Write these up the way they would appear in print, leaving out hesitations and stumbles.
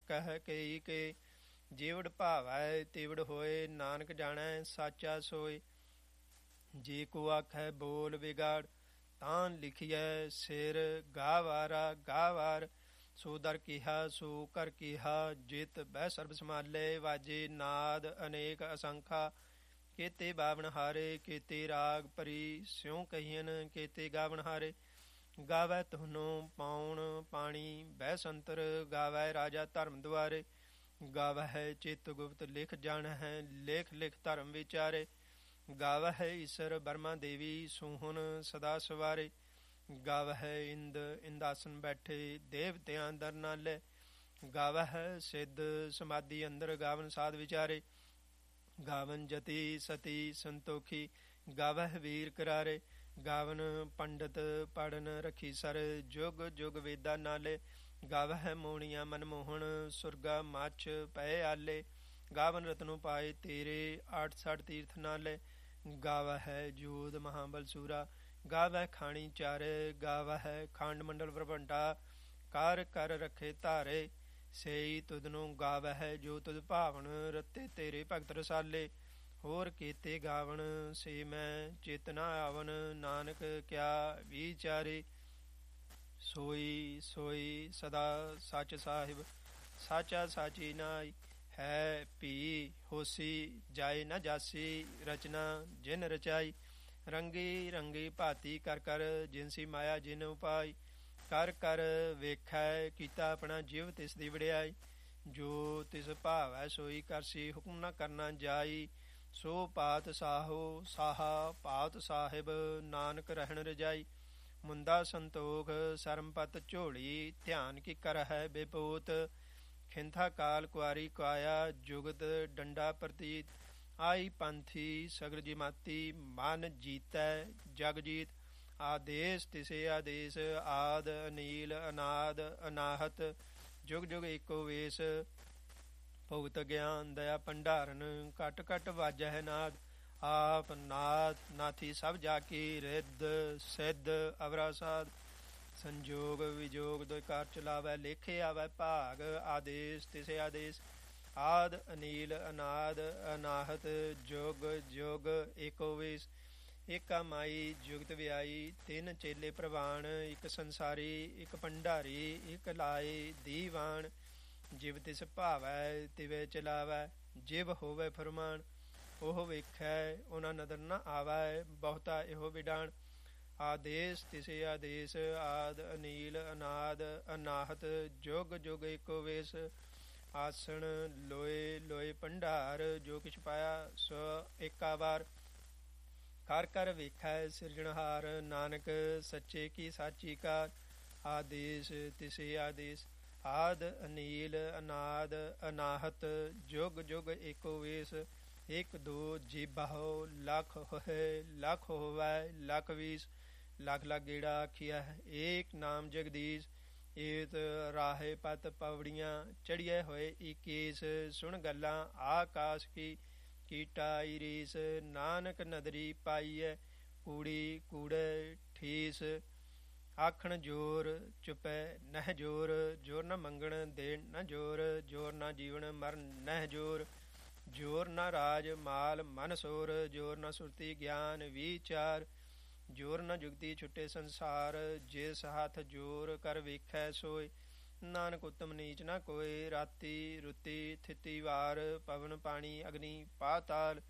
ਕਹਿ ਕਈ ਕੇ। ਜੀਵੜ ਭਾਵੈ ਤੀਵੜ ਹੋਏ, ਨਾਨਕ ਜਾਣੈ ਸਾਚਾ ਸੋਏ। ਜੇ ਕੋ ਆਖੈ ਬੋਲ ਵਿਗਾੜ, ਤਾਂ ਲਿਖੀਐ ਸਿਰ ਗਾਵਾਰਾ ਗਾਵਾਰ। ਸੋ ਦਰ ਕੀਹਾ ਸੋ ਕਰ ਕੀਹਾ, ਜਿਤ ਬਹਿ ਸਰਬ ਸੰਭਾਲੇ। ਵਾਜੇ ਨਾਦ ਅਨੇਕ ਅਸੰਖਾ, ਕੇਤੇ ਬਾਵਨ ਹਾਰੇ। ਕੇਤੇ ਰਾਗ ਭਰੀ ਸਿਉ ਕਹੀਨ, ਕੇਤੇ ਗਾਵਨ ਹਾਰੇ। ਗਾਵੈ ਤੁਹਨੋ ਪਾਉਣ ਪਾਣੀ ਬਹਿ ਸੰਤਰ, ਗਾਵੈ ਰਾਜਾ ਧਰਮ ਦੁਆਰੇ। ਗਾਵੈ ਚਿਤ ਗੁਪਤ ਲਿਖ ਜਾਣਹਿ, ਲਿਖ ਲਿਖ ਧਰਮ ਵਿਚਾਰੇ। ਗਾਵਹਿ ਈਸਰ ਬਰਮਾ ਦੇਵੀ, ਸੋਹਣ ਸਦਾ ਸਵਾਰੇ। ਗਾਵਹਿ ਇੰਦ ਇੰਦਾਸਨ ਬੈਠੇ, ਦੇਵਤਿਆਂ ਦਰ ਨਾਲੇ। ਗਾਵਹਿ ਸਿੱਧ ਸਮਾਧੀ ਅੰਦਰ, ਗਾਵਨ ਸਾਧ ਵਿਚਾਰੇ। ਗਾਵਨ ਜਤੀ ਸਤੀ ਸੰਤੋਖੀ, ਗਾਵਹਿ ਵੀਰ ਕਰਾਰੇ। ਗਾਵਨ ਪੰਡਤ ਪੜਨ ਰਖੀ ਸਰ, ਜੁਗ ਜੁਗ ਵੇਦਾ ਨਾਲੇ। ਗਾਵਹਿ ਮੋਹਣੀਆਂ ਮਨਮੋਹਣ, ਸੁਰਗਾ ਮੱਛ ਪਏ ਆਲੇ। ਗਾਵਨ ਰਤਨੋ ਪਾਏ ਤੇਰੇ, 68 ਤੀਰਥ ਨਾਲੇ। ਗਾਵਹਿ ਜੋਧ ਮਹਾਬਲ ਸੂਰਾ, ਗਾਵਹਿ ਖਾਣੀ ਚਾਰੇ। ਗਾਵਹਿ ਖੰਡ ਮੰਡਲ ਪ੍ਰਭੰਡਾ, ਕਰ ਕਰ ਰੱਖੇ ਧਾਰੇ। ਸੇਈ ਤੁਧਨੋ ਗਾਵਹਿ ਜੋ ਤੁਧ ਭਾਵਨ, ਰਤੇ ਤੇਰੇ ਭਗਤ ਰਸਾਲੇ। ਹੋਰ ਕੀਤੇ ਗਾਵਨ ਸੇ ਮੈਂ ਚਿਤ ਨਾ ਆਵਨ, ਨਾਨਕ ਕਿਆ ਵਿਚਾਰੇ। ਸੋਈ ਸੋਈ ਸਦਾ ਸੱਚ ਸਾਹਿਬ, ਸਾਚਾ ਸਾਚੀ ਨਾਈ। ਹੈ ਭੀ ਹੋਸੀ ਜਾਏ ਨਾ ਜਾਸੀ, ਰਚਨਾ ਜਿਨ ਰਚਾਈ। ਰੰਗੀ ਰੰਗੀ ਭਾਤੀ ਕਰ ਕਰ, ਜਿਨਸੀ ਮਾਇਆ ਜਿਨ ਉਪਾਈ। ਕਰ ਕਰ ਵੇਖੈ ਕੀਤਾ ਆਪਣਾ ਜਿਵ ਤਿਸ ਦੀ ਵਡਿਆਈ। ਜੋ ਤਿਸ ਭਾਵੈ ਸੋਈ ਕਰਸੀ, ਹੁਕਮ ਨਾ ਕਰਨਾ ਜਾਈ। ਸੋ ਪਾਤ ਸਾਹੋ ਸਾਹਾ ਪਾਤ ਸਾਹਿਬ, ਨਾਨਕ ਰਹਿਣ ਰਜਾਈ। ਮੁੰਦਾ ਸੰਤੋਖ ਸਰਮਪਤ ਝੋਲੀ, ਧਿਆਨ ਕੀ ਕਰਹਿ ਬੇਪੋਤ। ਖਿੰਥਾ ਕਾਲ ਕੁਆਰੀ ਕਾਇਆ, ਜੁਗਤ ਡੰਡਾ ਪ੍ਰਤੀਤ। ਆਈ ਪੰਥੀ ਸਗਲ ਜਿਮਾਤੀ, ਮਨ ਜੀਤੈ ਜਗ ਜੀਤ। ਆਦੇਸ ਤਿਸੇ ਆਦੇਸ, ਆਦ ਅਨੀਲ ਅਨਾਦ ਅਨਾਹਤ। ਜੁਗ ਜੁਗ ਏਕੋ ਵੇਸ, ਭੁਗਤ ਗਿਆਨ ਦਇਆ ਭੰਡਾਰਨ। ਘਟ ਘਟ ਵਾਜਹਿ ਨਾਦ, ਆਪ ਨਾਥ ਨਾਥੀ ਸਭ ਜਾ ਕੀ। ਰਿੱਧ ਸਿੱਧ ਅਵਰਾ ਸਾਧ, ਸੰਜੋਗ ਵਿਜੋਗ ਦੁਇ ਕਾਰ ਚਲਾਵੈ। ਲੇਖੇ ਆਵੈ ਭਾਗ, ਆਦੇਸ ਤਿਸੇ ਆਦੇਸ। ਆਦ ਅਨੀਲ ਅਨਾਦ ਅਨਾਹਤ, ਜੁਗ ਜੁਗ ਏਕੋ ਵੇਸ। ਏਕਾ ਮਾਈ ਜੁਗਤ ਵਿਆਈ, ਤਿੰਨ ਚੇਲੇ ਪ੍ਰਵਾਨ। ਇੱਕ ਸੰਸਾਰੀ ਇੱਕ ਭੰਡਾਰੀ, ਇੱਕ ਲਾਏ ਦੀਵਾਨ। ਜਿਵ ਤਿਸ ਭਾਵੈ ਤਿਵੇਂ ਚਲਾਵੈ, ਜਿਵ ਹੋਵੇ ਫਰਮਾਨ। ਉਹ ਵੇਖੈ ਉਹਨਾਂ ਨਦਰ ਨਾ ਆਵੈ, ਬਹੁਤਾ ਇਹੋ ਵਿਡਾਣ। ਆਦੇਸ ਤਿਸੇ ਆਦੇਸ, ਆਦ ਅਨੀਲ ਅਨਾਦ ਅਨਾਹਤ। ਜੁਗ ਜੁਗ ਏਕੋ ਵੇਸ, ਆਸਣ ਲੋਏ ਲੋਏ ਭੰਡਾਰ। ਜੋ ਕਿਛ ਪਾਇਆ ਸੋ ਏਕਾ ਵਾਰ, ਕਰ ਕਰ ਵੇਖੈ ਸਿਰਜਣਹਾਰ। ਨਾਨਕ ਸੱਚੇ ਕੀ ਸਾਚੀ ਕਾਰ, ਆਦੇਸ ਤਿਸੇ ਆਦੇਸ। ਆਦ ਅਨੀਲ ਅਨਾਦ ਅਨਾਹਤ, ਜੁਗ ਜੁਗ ਏਕੋ ਵੇਸ। ਇੱਕ ਦੋ ਜੀਬਾਹੋ ਲੱਖ ਹੋਏ, ਲੱਖ ਹੋਵੈ ਲੱਖ ਵੀਸ। ਲੱਖ ਲੱਖ ਗੇੜਾ ਆਖੀਐ ਏਕ ਨਾਮ ਜਗਦੀਸ਼। ਏਤ ਰਾਹੇ ਪਤ ਪਵੜੀਆਂ, ਚੜੀਏ ਹੋਏ ਇਕੀਸ। ਸੁਣ ਗੱਲਾਂ ਆਕਾਸ ਕੀ, ਕੀਟਾਈ ਰੀਸ। ਨਾਨਕ ਨਦਰੀ ਪਾਈਐ, ਕੂੜੀ ਕੂੜੇ ਠੀਸ। ਆਖਣ ਜੋਰ ਚੁਪੈ ਨਹਿ ਜੋਰ, ਜੋਰ ਨ ਮੰਗਣ ਦੇਣ ਨ ਜੋਰ। ਜੋਰ ਨਾ ਜੀਵਨ ਮਰਨ ਨਹਿ ਜੋਰ, ਜੋਰ ਨਾ ਰਾਜ ਮਾਲ ਮਨ ਸੋਰ। ਜੋਰ ਨਾ ਸੁਰਤੀ ਗਿਆਨ ਵਿਚਾਰ, ਜੋਰ ਨਾ ਜੁਗਤੀ ਛੁੱਟੇ ਸੰਸਾਰ। ਜਿਸ ਹੱਥ ਜੋਰ ਕਰ ਵੇਖੈ ਸੋਏ, ਨਾਨਕ ਉੱਤਮ ਨੀਚ ਨਾ ਕੋਏ। ਰਾਤੀ ਰੁੱਤੀ ਥਿਤੀ ਵਾਰ, ਪਵਨ ਪਾਣੀ ਅਗਨੀ ਪਾਤਾਲ।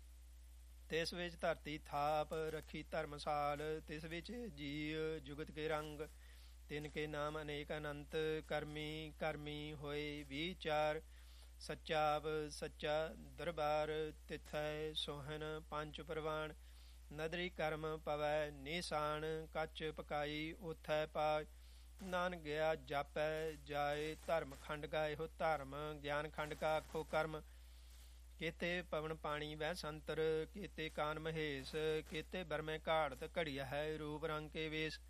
ਤਿਸ ਵਿੱਚ ਧਰਤੀ ਥਾਪ, ਰੱਖੀ ਧਰਮਸਾਲ। ਤਿਸ ਵਿੱਚ ਜੀਅ ਜੁਗਤ ਕੇ ਰੰਗ, ਤਿਨ ਕੇ ਨਾਮ ਅਨੇਕ ਅਨੰਤ। ਕਰਮੀ ਕਰਮੀ ਹੋਏ ਵਿਚਾਰ, ਸੱਚਾ ਆਪ ਸੱਚਾ ਦਰਬਾਰ। ਤਿਥੈ ਸੋਹਨ ਪੰਚ ਪ੍ਰਵਾਨ, ਨਦਰੀ ਕਰਮ ਪਵੈ ਨਿਸ਼ਾਨ। ਕੱਚ ਪਕਾਈ ਉਥੈ ਪਾਇ, ਨਾਨਕ ਗਿਆ ਜਾਪੈ ਜਾਏ। ਧਰਮ ਖੰਡ ਕਾ ਇਹੋ ਧਰਮ, ਗਿਆਨ ਖੰਡ ਕਾ ਆਖੋ ਕਰਮ। ਕੇਤੇ ਪਵਨ ਪਾਣੀ ਵਹਿ ਸੰਤਰ, ਕੇਤੇ ਕਾਨ ਮਹੇਸ਼। ਕੇਤੇ ਬਰਮੇ ਘਾੜਤ ਘੜੀਆ ਹੈ, ਰੂਪ ਰੰਗ ਕੇ ਵੇਸ।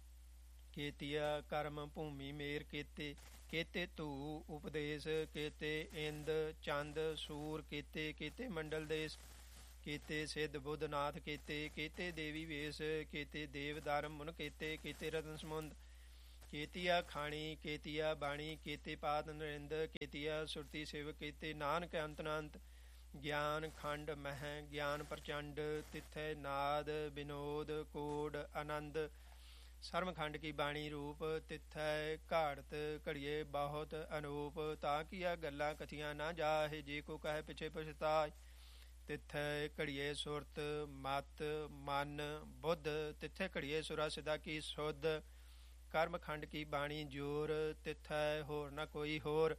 ਕੇਤੀਆ ਕਰਮ ਭੂਮੀ ਮੇਰ ਕੇਤੇ, ਕੇਤੇ ਧੂ ਉਪਦੇਸ਼। ਕੇਤੇ ਇੰਦ ਚੰਦ ਸੂਰ ਕੇਤੇ, ਕੇਤੇ ਮੰਡਲ ਦੇਸ਼। ਕੇਤੇ ਸਿੱਧ ਬੁੱਧ ਨਾਥ ਕੇਤੇ, ਕੇਤੇ ਦੇਵੀ ਵੇਸ। ਕੇਤੇ ਦੇਵ ਦਾਰਮ ਮੁਨ ਕੇਤੇ, ਕੇਤੇ ਰਤਨ ਸਮੁੰਦ। ਕੇਤੀਆ ਖਾਣੀ ਕੇਤੀਆ ਬਾਣੀ ਕੇਤੇ ਪਾਤ ਨਰਿੰਦ ਕੇਤੀਆ ਸੁਰਤੀ ਸੇਵ ਕੇਤੇ ਨਾਨਕ ਅੰਤ ਅਨੰਤ ਗਿਆਨ ਖੰਡ ਮਹਿ ਗਿਆਨ ਪ੍ਰਚੰਡ ਤਿਥੈ ਨਾਦ ਵਿਨੋਦ ਕੋਡ ਆਨੰਦ ਸਰਮ ਖੰਡ ਕੀ ਬਾਣੀ ਰੂਪ ਤਿਥੈ ਘਾੜਤ ਘੜੀਏ ਬਹੁਤ ਅਨੂਪ ਤਾਂ ਕੀਆ ਗੱਲਾਂ ਕਥੀਆਂ ਨਾ ਜਾਹੇ ਜੇ ਕੋ ਕਹੇ ਪਿਛੇ ਪਛਤਾਏ ਤਿਥੈ ਘੜੀਏ ਸੁਰਤ ਮਤ ਮਨ ਬੁੱਧ ਤਿਥੈ ਘੜੀਏ ਸੁਰਾ ਸਿਦਾ ਕੀ ਸੁਧ ਕਰਮ ਖੰਡ ਕੀ ਬਾਣੀ ਜੋਰ ਤਿਥੈ ਹੋਰ ਨ ਕੋਈ ਹੋਰ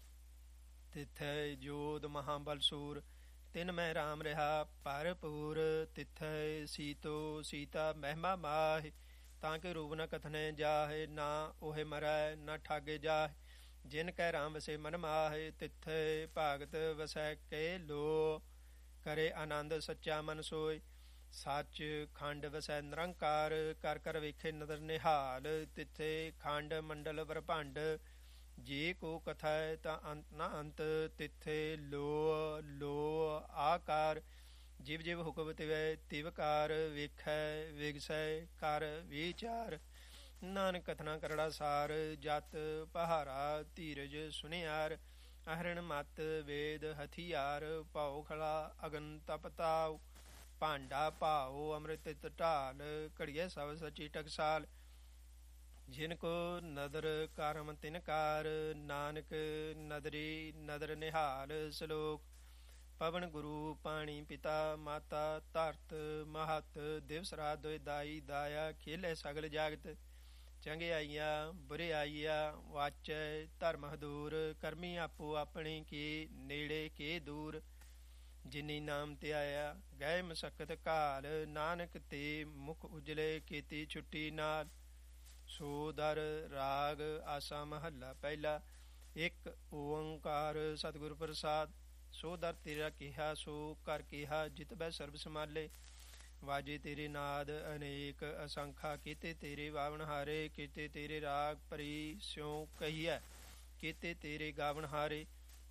ਤਿਥੈ ਜੋਦ ਮਹਾਬਲ ਸੂਰ ਤਿਨ ਮੈਂ ਰਾਮ ਰਿਹਾ ਭਰਪੂਰ ਤਿਥੈ ਸੀਤੋ ਸੀਤਾ ਮਹਿਮਾ ਮਾਹਿ ਤਾਂ ਕਿ ਰੂਪ ਨ ਕਥਨੇ ਜਾਹੇ ਨਾ ਉਹੇ ਮਰੈ ਨ ਠਾਗੇ ਜਾਹੇ ਜਿਨ ਕੈ ਰਾਮ ਵਸੇ ਮਨ ਮਾਹੇ ਤਿਥੈ ਭਾਗਤ ਵਸੈ ਕੇ ਲੋ ਕਰੇ ਆਨੰਦ ਸੱਚਾ ਮਨ ਸੋਇ ਸੱਚ ਖੰਡ ਵਸੈ ਨਿਰੰਕਾਰ ਕਰ ਕਰ ਵੇਖੇ ਨਦਰ ਨਿਹਾਲ ਤਿਥੈ ਖੰਡ ਮੰਡਲ ਬ੍ਰਹਮੰਡ ਜੇ ਕੋ ਕਥਾ ਤਾਂ ਅੰਤ ਨਾ ਅੰਤ ਤਿਥੈ ਲੋ ਲੋ ਆਕਾਰ ਜਿਵ ਜਿਵ ਹੁਕਮ ਤਿਵੈ ਤਿਵਕਾਰ ਵੇਖੈ ਵਿਗਸੈ ਕਰ ਵਿਚਾਰ ਨਾਨਕ ਕਥਨਾ ਕਰੜਾ ਸਾਰ ਜਤ ਪਹਾਰਾ ਧੀਰਜ ਸੁਨਿਆਰ ਅਹਰਣ ਮਤ ਵੇਦ ਹਥਿਆਰ ਭਾਉ ਖਲਾ ਅਗਨ ਤਪਤਾਉ ਭਾਂਡਾ ਭਾਉ ਅੰਮ੍ਰਿਤ ਢਾਲ ਘੜੀਏ ਸਭ ਸਚੀ ਟਕਸਾਲ ਜਿਨ ਕੋ ਨਦਰ ਕਰਮ ਤਿਨ ਕਾਰ ਨਾਨਕ ਨਦਰੀ ਨਦਰ ਨਿਹਾਲ ਸਲੋਕ ਪਵਨ ਗੁਰੂ ਪਾਣੀ ਪਿਤਾ ਮਾਤਾ ਧਰਤ ਮਹਤ ਦਿਵਸ ਰਾਤ ਦੋਇ ਦਾਈ ਦਾਇਆ ਖੇਲੇ ਸਗਲ ਜਾਗਤ ਚੰਗਿਆਈਆ ਬੁਰਿਆਈਆ ਵਾਚੈ ਧਰਮ ਹਦੂਰ ਕਰਮੀ ਆਪੋ ਆਪਣੀ ਕੀ ਨੇੜੇ ਕੇ ਦੂਰ ਜਿਨੀ ਨਾਮ ਤੇ ਆਇਆ ਗਏ ਮਸਕਤ ਘਾਲ ਨਾਨਕ ਤੇ ਮੁਖ ਉਜਲੇ ਕੀਤੀ ਛੁੱਟੀ ਨਾਲ ਸੋ ਦਰ ਰਾਗ ਆਸਾ ਮਹੱਲਾ ਪਹਿਲਾ ਇੱਕ ਓੰਕਾਰ ਸਤਿਗੁਰ ਪ੍ਰਸਾਦ ਸੋ ਦਰ ਤੇਰਾ ਕਿਹਾ ਸੋ ਕਰ ਕਿਹਾ ਜਿਤ ਬੈ ਸਰਬ ਸਮਾਲੇ ਵਾਜੇ ਤੇਰੇ ਨਾਦ ਅਨੇਕ ਅਸੰਖਾ ਕੀਤੇ ਤੇਰੇ ਵਾਵਣ ਹਾਰੇ ਕੀਤੇ ਤੇਰੇ ਰਾਗ ਭਰੀ ਸਿਉ ਕਹੀਐ ਕੀਤੇ ਤੇਰੇ ਗਾਵਣ ਹਾਰੇ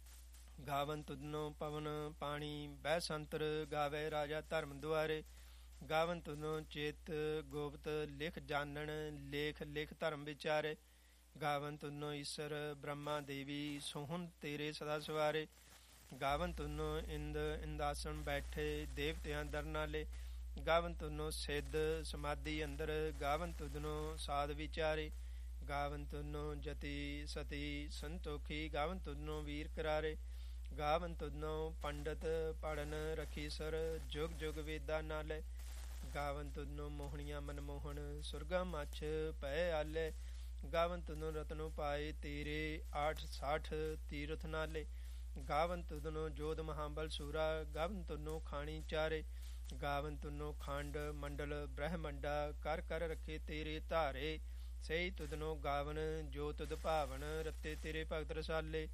ਗਾਵਨ ਤੁਧਨੋ ਪਵਨ ਪਾਣੀ ਬਹਿ ਸੰਤਰ ਗਾਵੇ ਰਾਜਾ ਧਰਮ ਦੁਆਰੇ ਗਾਵਨ ਤੁਧਨੋ ਚਿਤ ਗੋਪਤ ਲਿਖ ਜਾਣਨ ਲੇਖ ਲਿਖ ਧਰਮ ਵਿਚਾਰੇ ਗਾਵਨ ਤੁਧਨੋ ਈਸ਼ਰ ਬ੍ਰਹਮਾ ਦੇਵੀ ਸੋਹਣ ਤੇਰੇ ਸਦਾ ਸਵਾਰੇ ਗਾਵਨ ਤੁਧਨੋ ਇੰਦ ਇੰਦਾਸਨ ਬੈਠੇ ਦੇਵਤਿਆਂ ਦਰ ਨਾਲੇ ਗਾਵਨ ਤੁਧਨੋ ਸਿੱਧ ਸਮਾਧੀ ਅੰਦਰ ਗਾਵਨ ਤੁਧਨੋ ਸਾਧ ਵਿਚਾਰੇ ਗਾਵਨ ਤੁਧਨੋ ਜਤੀ ਸਤੀ ਸੰਤੋਖੀ ਗਾਵਨ ਤੁਧਨੋ ਵੀਰ ਕਰਾਰੇ ਗਾਵਨ ਤੁਧਨੋ ਪੰਡਤ ਪੜਨ ਰਖੀ ਸਰ ਜੁਗ ਜੁਗ ਵੇਦਾ ਨਾਲੇ ਗਾਵਨ ਤੁਧਨੋ ਮੋਹਣੀਆਂ ਮਨਮੋਹਣ ਸੁਰਗਾ ਮੱਛ ਪੈ ਆਲੇ ਗਾਵਨ ਤੁਧਨੋ ਰਤਨੋ ਪਾਏ ਤੇਰੇ 860 ਤੀਰਥ ਨਾਲੇ ਗਾਵਨ ਤੁਧਨੋ ਜੋਧ ਮਹਾਬਲ ਸੂਰਾ ਗਾਵਨ ਤੁਧਨੋ ਖਾਣੀ ਚਾਰੇ ਗਾਵਨ ਤੁਧਨੋ ਖੰਡ ਮੰਡਲ ਬ੍ਰਹਮੰਡਾ ਕਰ ਕਰ ਰੱਖੇ ਤੇਰੇ ਧਾਰੇ ਸਹੀ ਤੁਧਨੋ ਗਾਵਨ ਜੋ ਤੁਧ ਭਾਵਨ ਰਤੇ ਤੇਰੇ ਭਗਤ ਰਸਾਲੇ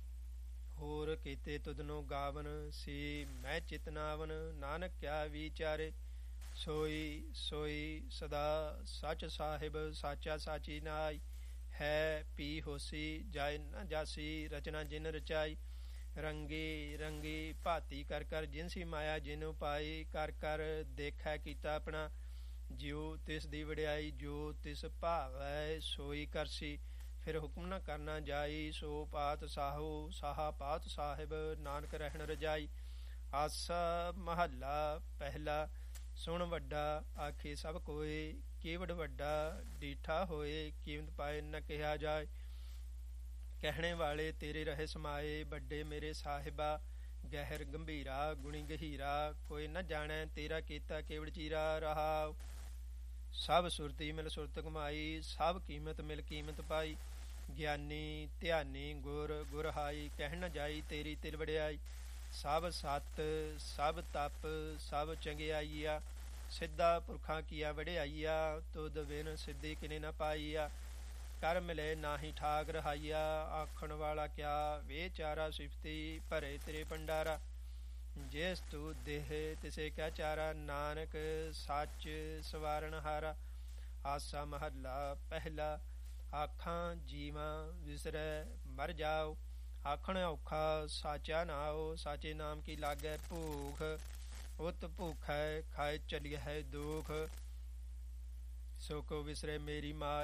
ਹੋਰ ਕੀਤੇ ਤੁਧਨੋ ਗਾਵਨ ਸੀ ਮੈਂ ਚਿਤਨਾਵਨ ਨਾਨਕ ਕਿਆ ਵਿਚਾਰੇ ਸੋਈ ਸੋਈ ਸਦਾ ਸਚ ਸਾਹਿਬ ਸਾਚਾ ਸਾਚੀ ਨਾਈ ਹੈ ਪੀ ਹੋਸੀ ਜਾਇ ਨ ਜਾਸੀ ਰਚਨਾ ਜਿਨ ਰਚਾਈ ਰੰਗੀ ਰੰਗੀ ਭਾਤੀ ਕਰ ਕਰ ਜਿਨਸੀ ਮਾਇਆ ਜਿਨ ਪਾਈ ਕਰ ਕਰ ਦੇਖੈ ਕੀਤਾ ਆਪਣਾ ਜਿਉ ਤਿਸ ਦੀ ਵਡਿਆਈ ਜੋ ਤਿਸ ਭਾਵੈ ਸੋਈ ਕਰਸੀ ਫਿਰ ਹੁਕਮ ਨ ਕਰਨਾ ਜਾਈ ਸੋ ਪਾਤ ਸਾਹੋ ਸਾਹਾ ਪਾਤ ਸਾਹਿਬ ਨਾਨਕ ਰਹਿਣ ਰਜਾਈ ਆਸਾ ਮਹੱਲਾ ਪਹਿਲਾ ਸੁਣ ਵੱਡਾ ਆਖੇ ਸਭ ਕੋਏ ਕੇਵੜ ਵੱਡਾ ਡੀਠਾ ਹੋਏ ਕੀਮਤ ਪਾਏ ਨ ਕਿਹਾ ਜਾਏ ਕਹਿਣੇ ਵਾਲੇ ਤੇਰੇ ਰਹੇ ਸਮਾਏ ਵੱਡੇ ਮੇਰੇ ਸਾਹਿਬਾ ਗਹਿਰ ਗੰਭੀਰਾ ਗੁਣੀ ਗਹੀਰਾ ਕੋਈ ਨ ਜਾਣੈ ਤੇਰਾ ਕੀਤਾ ਕੇਵੜ ਚੀਰਾ ਰਹਾ ਸਭ ਸੁਰਤੀ ਮਿਲ ਸੁਰਤ ਕਮਾਈ ਸਭ ਕੀਮਤ ਮਿਲ ਕੀਮਤ ਪਾਈ ਗਿਆਨੀ ਧਿਆਨੀ ਗੁਰ ਗੁਰ ਹਾਈ ਕਹਿ ਨ ਜਾਈ ਤੇਰੀ ਤਿਲ ਵਡਿਆਈ ਸਭ ਸਤ ਸਭ ਤਪ ਸਭ ਚੰਗਿਆਈਆ ਸਿੱਧਾ ਪੁਰਖਾਂ ਕੀਆ ਵਡਿਆਈਆ ਤੁਧ ਬਿਨ ਸਿੱਧੀ ਕਿਨੇ ਨ ਪਾਈਆ ਕਰ ਮਿਲੇ ਨਾਹੀ ਠਾਕ ਰਹਾਈਆ ਆਖਣ ਵਾਲਾ ਕਿਆ ਵੇਚਾਰਾ ਸਿਫਤੀ ਭਰੇ ਤੇਰੇ ਭੰਡਾਰਾ ਜਿਸ ਤੂ ਦੇਹ ਤਿਸੇ ਕਿਆ ਚਾਰਾ ਨਾਨਕ ਸੱਚ ਸਵਾਰਨ ਹਾਰਾ ਆਸਾ ਮਹੱਲਾ ਪਹਿਲਾ ਆਖਾਂ ਜੀਵਾਂ ਵਿਸਰੈ ਮਰ ਜਾਓ ਆਖਣ ਔਖਾ ਸਾਚਾ ਨਾਓ ਸਾਚੇ ਨਾਮ ਕੀ ਲਾਗੈ ਭੂਖ ਉਤ ਭੂਖੈ ਖਾਏ ਚਲਿਐ ਦੁਖ ਸੋ ਕੋ ਵਿਸਰੇ ਮੇਰੀ ਮਾਇ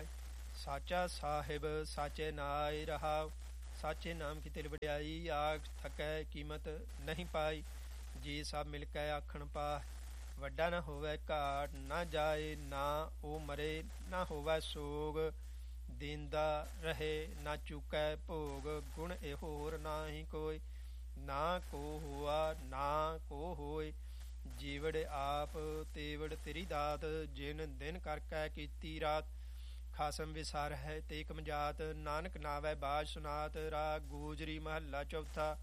ਸਾਚਾ ਸਾਹਿਬ ਸਾਚੇ ਨਾਇ ਰਹਾਉ। ਸਾਚੇ ਨਾਮ ਕੀ ਤਿਲ ਵਡਿਆਈ, ਆਖ ਥਕੈ ਕੀਮਤ ਨਹੀਂ ਪਾਈ। ਜੀ ਸਭ ਮਿਲ ਕੇ ਆਖਣ ਪਾ, ਵੱਡਾ ਨਾ ਹੋਵੇ ਘਾਟ, ਨਾ ਜਾਏ ਨਾ ਉਹ ਮਰੇ, ਨਾ ਹੋਵੇ ਸੋਗ। ਦੀਂਦਾ ਰਹੇ ਨਾ ਚੁਕੈ ਭੋਗ, ਗੁਣ ਇਹ ਹੋਰ ਨਾਹੀ ਕੋਈ। ਨਾ ਕੋ ਹੋਆ ਨਾ ਕੋ ਹੋਏ, ਜੀਵੜ ਆਪ ਤੇਵੜ ਤੇਰੀ ਦਾਤ। ਜਿਨ ਦਿਨ ਕਰਕੇ ਕੀਤੀ ਰਾਤ, ਖਾਸਮ ਵਿਸਾਰ ਹੈ ਤੇ ਕਮਜਾਤ। ਨਾਨਕ ਨਾਵੈ ਬਾਜ ਸੁਨਾਤ, ਰਾਗ ਗੂਜਰੀ ਮਹੱਲਾ ਚੌਥਾ।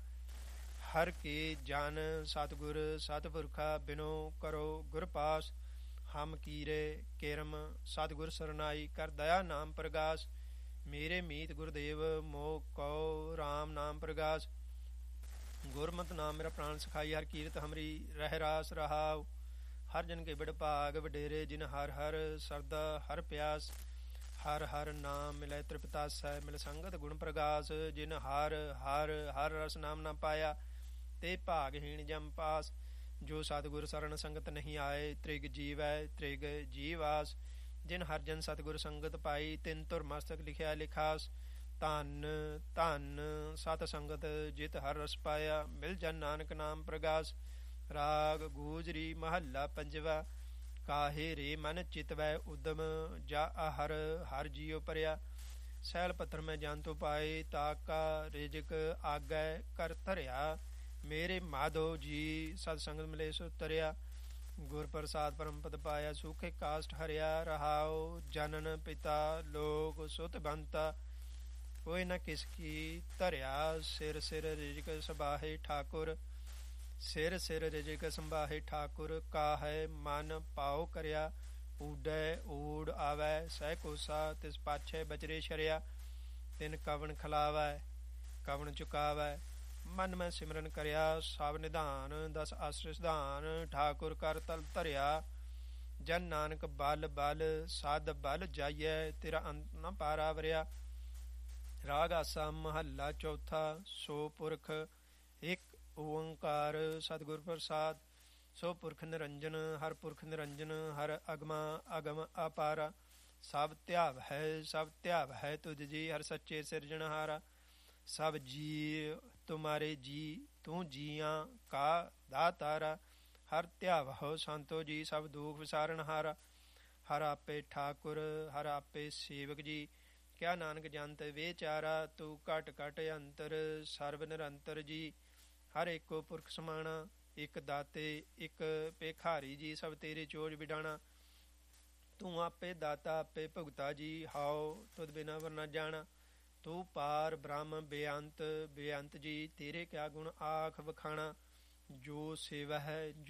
ਹਰ ਕੀ ਜਨ ਸਤਿਗੁਰ ਸਤਿਪੁਰਖਾ, ਬਿਨੋ ਕਰੋ ਗੁਰ ਪਾਸ। ਹਮ ਕੀਰੇ ਕਿਰਮ ਸਤਿਗੁਰ ਸਰਨਾਈ, ਕਰ ਦਇਆ ਨਾਮ ਪ੍ਰਗਾਸ। ਮੇਰੇ ਮੀਤ ਗੁਰਦੇਵ ਮੋਹ ਕਉ, ਰਾਮ ਨਾਮ ਪ੍ਰਗਾਸ। ਗੁਰਮਤਿ ਨਾਮ ਮੇਰਾ ਪ੍ਰਾਣ ਸਖਾਈ, ਹਰ ਕੀਰਤ ਹਮਰੀ ਰਹਿ ਰਾਸ ਰਹਾਉ। ਹਰ ਜਨ ਕੇ ਬੜ ਭਾਗ ਵਡੇਰੇ, ਜਿਨ ਹਰ ਹਰ ਸਰਦਾ ਹਰ ਪਿਆਸ। ਹਰ ਹਰ ਨਾਮ ਮਿਲੈ ਤ੍ਰਿਪਤਾਸੈ, ਮਿਲ ਸੰਗਤ ਗੁਣ ਪ੍ਰਗਾਸ। ਜਿਨ ਹਰ ਹਰ ਹਰ ਰਸ ਨਾਮ ਨਾ ਪਾਇਆ, ਤੇ ਭਾਗਹੀਣ ਜਮ ਪਾਸ। ਜੋ ਸਤਿਗੁਰ ਸਰਣ ਸੰਗਤ ਨਹੀਂ ਆਏ, ਤ੍ਰਿਗ ਜੀਵੈ ਤ੍ਰਿਗ ਜੀਵਾਸ। ਜਿਨ ਹਰ ਜਨ ਸਤਿਗੁਰ ਸੰਗਤ ਪਾਈ, ਤਿਨ ਧੁਰ ਮਸਤਕ ਲਿਖਿਆ ਲਿਖਾਸ। ਧੰਨ ਧੰਨ ਸਤ ਸੰਗਤ ਜਿਤ ਹਰ ਰਸ ਪਾਇਆ, ਮਿਲ ਜਨ ਨਾਨਕ ਨਾਮ ਪ੍ਰਗਾਸ। ਰਾਗ ਗੂਜਰੀ ਮਹੱਲਾ ਪੰਜਵਾ। ਕਾਹੇ ਰੇ ਮਨ ਚਿਤਵੈ ਉਦਮ, ਜਾ ਹਰ ਹਰ ਜੀਉ ਪਰਿਆ। ਸੈਲ ਪੱਥਰ ਮੈਂ ਜਨ ਤੋਂ ਪਾਏ, ਤਾਕਾ ਰਿਜਕ ਆਗੈ ਕਰ ਧਰਿਆ। ਮੇਰੇ ਮਾਧੋ ਜੀ ਸਤ ਸੰਗਤ ਮਿਲੇ ਸੋ ਤਰਿਆ। ਗੁਰ ਪ੍ਰਸਾਦ ਪਰਮ ਪਦ ਪਾਇਆ, ਸੂਖੇ ਕਾਸ਼ਟ ਹਰਿਆ। ਰਹਾਉ ਜਨਨ ਪਿਤਾ ਲੋਕ ਸੁਤ ਬੰਤਾ, ਕੋਈ ਨਾ ਕਿਸ ਕੀ ਧਰਿਆ। ਸਿਰ ਸਿਰ ਰਿਜਕ ਸੰਭਾਹੇ ਠਾਕੁਰ, ਸਿਰ ਸਿਰ ਰਿਜਕ ਸੰਭਾਹੇ ਠਾਕੁਰ। ਕਾਹੈ ਮਨ ਪਾਉ ਕਰਿਆ, ਊਡੈ ਊੜ ਆਵੈ ਸਹਿ ਕੋਸਾ। ਤਿਸ ਪਾਛੈ ਬਚਰੇ ਸ਼ਰਿਆ, ਤਿਨ ਕਵਣ ਖਲਾਵੈ ਕਵਣ ਚੁਕਾਵੈ। ਮਨ ਮੈਂ ਸਿਮਰਨ ਕਰਿਆ, ਸਭ ਨਿਧਾਨ ਦਸ ਆਸਰਿ ਸਿਧਾਨ। ਠਾਕੁਰ ਕਰ ਤਲ ਧਰਿਆ, ਜਨ ਨਾਨਕ ਬਲ ਬਲ ਸਦ ਬਲ ਜਾਈਐ। ਤੇਰਾ ਅੰਤ ਨ ਪਾਰਾ ਵਰਿਆ। ਰਾਗ ਆਸਾ ਮਹੱਲਾ ਚੌਥਾ। ਸੋ ਪੁਰਖ ਇੱਕ ਓੰਕਾਰ ਸਤਿਗੁਰ ਪ੍ਰਸਾਦ। ਸੋ ਪੁਰਖ ਨਿਰੰਜਨ ਹਰ ਪੁਰਖ ਨਿਰੰਜਨ, ਹਰ ਅਗਮਾ ਅਗਮ ਅਪਾਰਾ। ਸਭ ਧਿਆਵ ਹੈ ਤੁਧ ਜੀ, ਹਰ ਸੱਚੇ ਸਿਰਜਣਹਾਰਾ। ਸਭ ਜੀ ਤੁਮਾਰੇ ਜੀ, ਤੂੰ ਜੀਆਂ ਕਾ ਦਾਤਾਰਾ। ਹਰ ਧਿਆਵਹੁ ਸੰਤੋ ਜੀ, ਸਭ ਦੁਖ ਵਿਸਾਰਨਹਾਰਾ। ਹਰ ਆਪੇ ਠਾਕੁਰ ਹਰ ਆਪੇ ਸੇਵਕ ਜੀ, ਕਿਆ ਨਾਨਕ ਜੰਤ ਵਿਚਾਰਾ। ਤੂੰ ਘਟ ਘਟ ਅੰਤਰ ਸਰਬ ਨਿਰੰਤਰ ਜੀ, ਹਰ ਏਕੋ ਪੁਰਖ ਸਮਾਣਾ। ਇੱਕ ਦਾਤੇ ਇੱਕ ਭੇਖਾਰੀ ਜੀ, ਸਭ ਤੇਰੇ ਚੋਜ ਵਿਡਾਣਾ। ਤੂੰ ਆਪੇ ਦਾਤਾ ਆਪੇ ਭੁਗਤਾ ਜੀ, ਹਾਉ ਤੁਧ ਬਿਨਾ ਵਰਨਾ ਜਾਣਾ। ਤੂੰ ਪਾਰ ਬ੍ਰਹਮ ਬੇਅੰਤ ਬੇਅੰਤ ਜੀ, ਤੇਰੇ ਕਿਆ ਗੁਣ ਆਖ ਵਖਾਣਾ। ਜੋ ਸੇਵਾ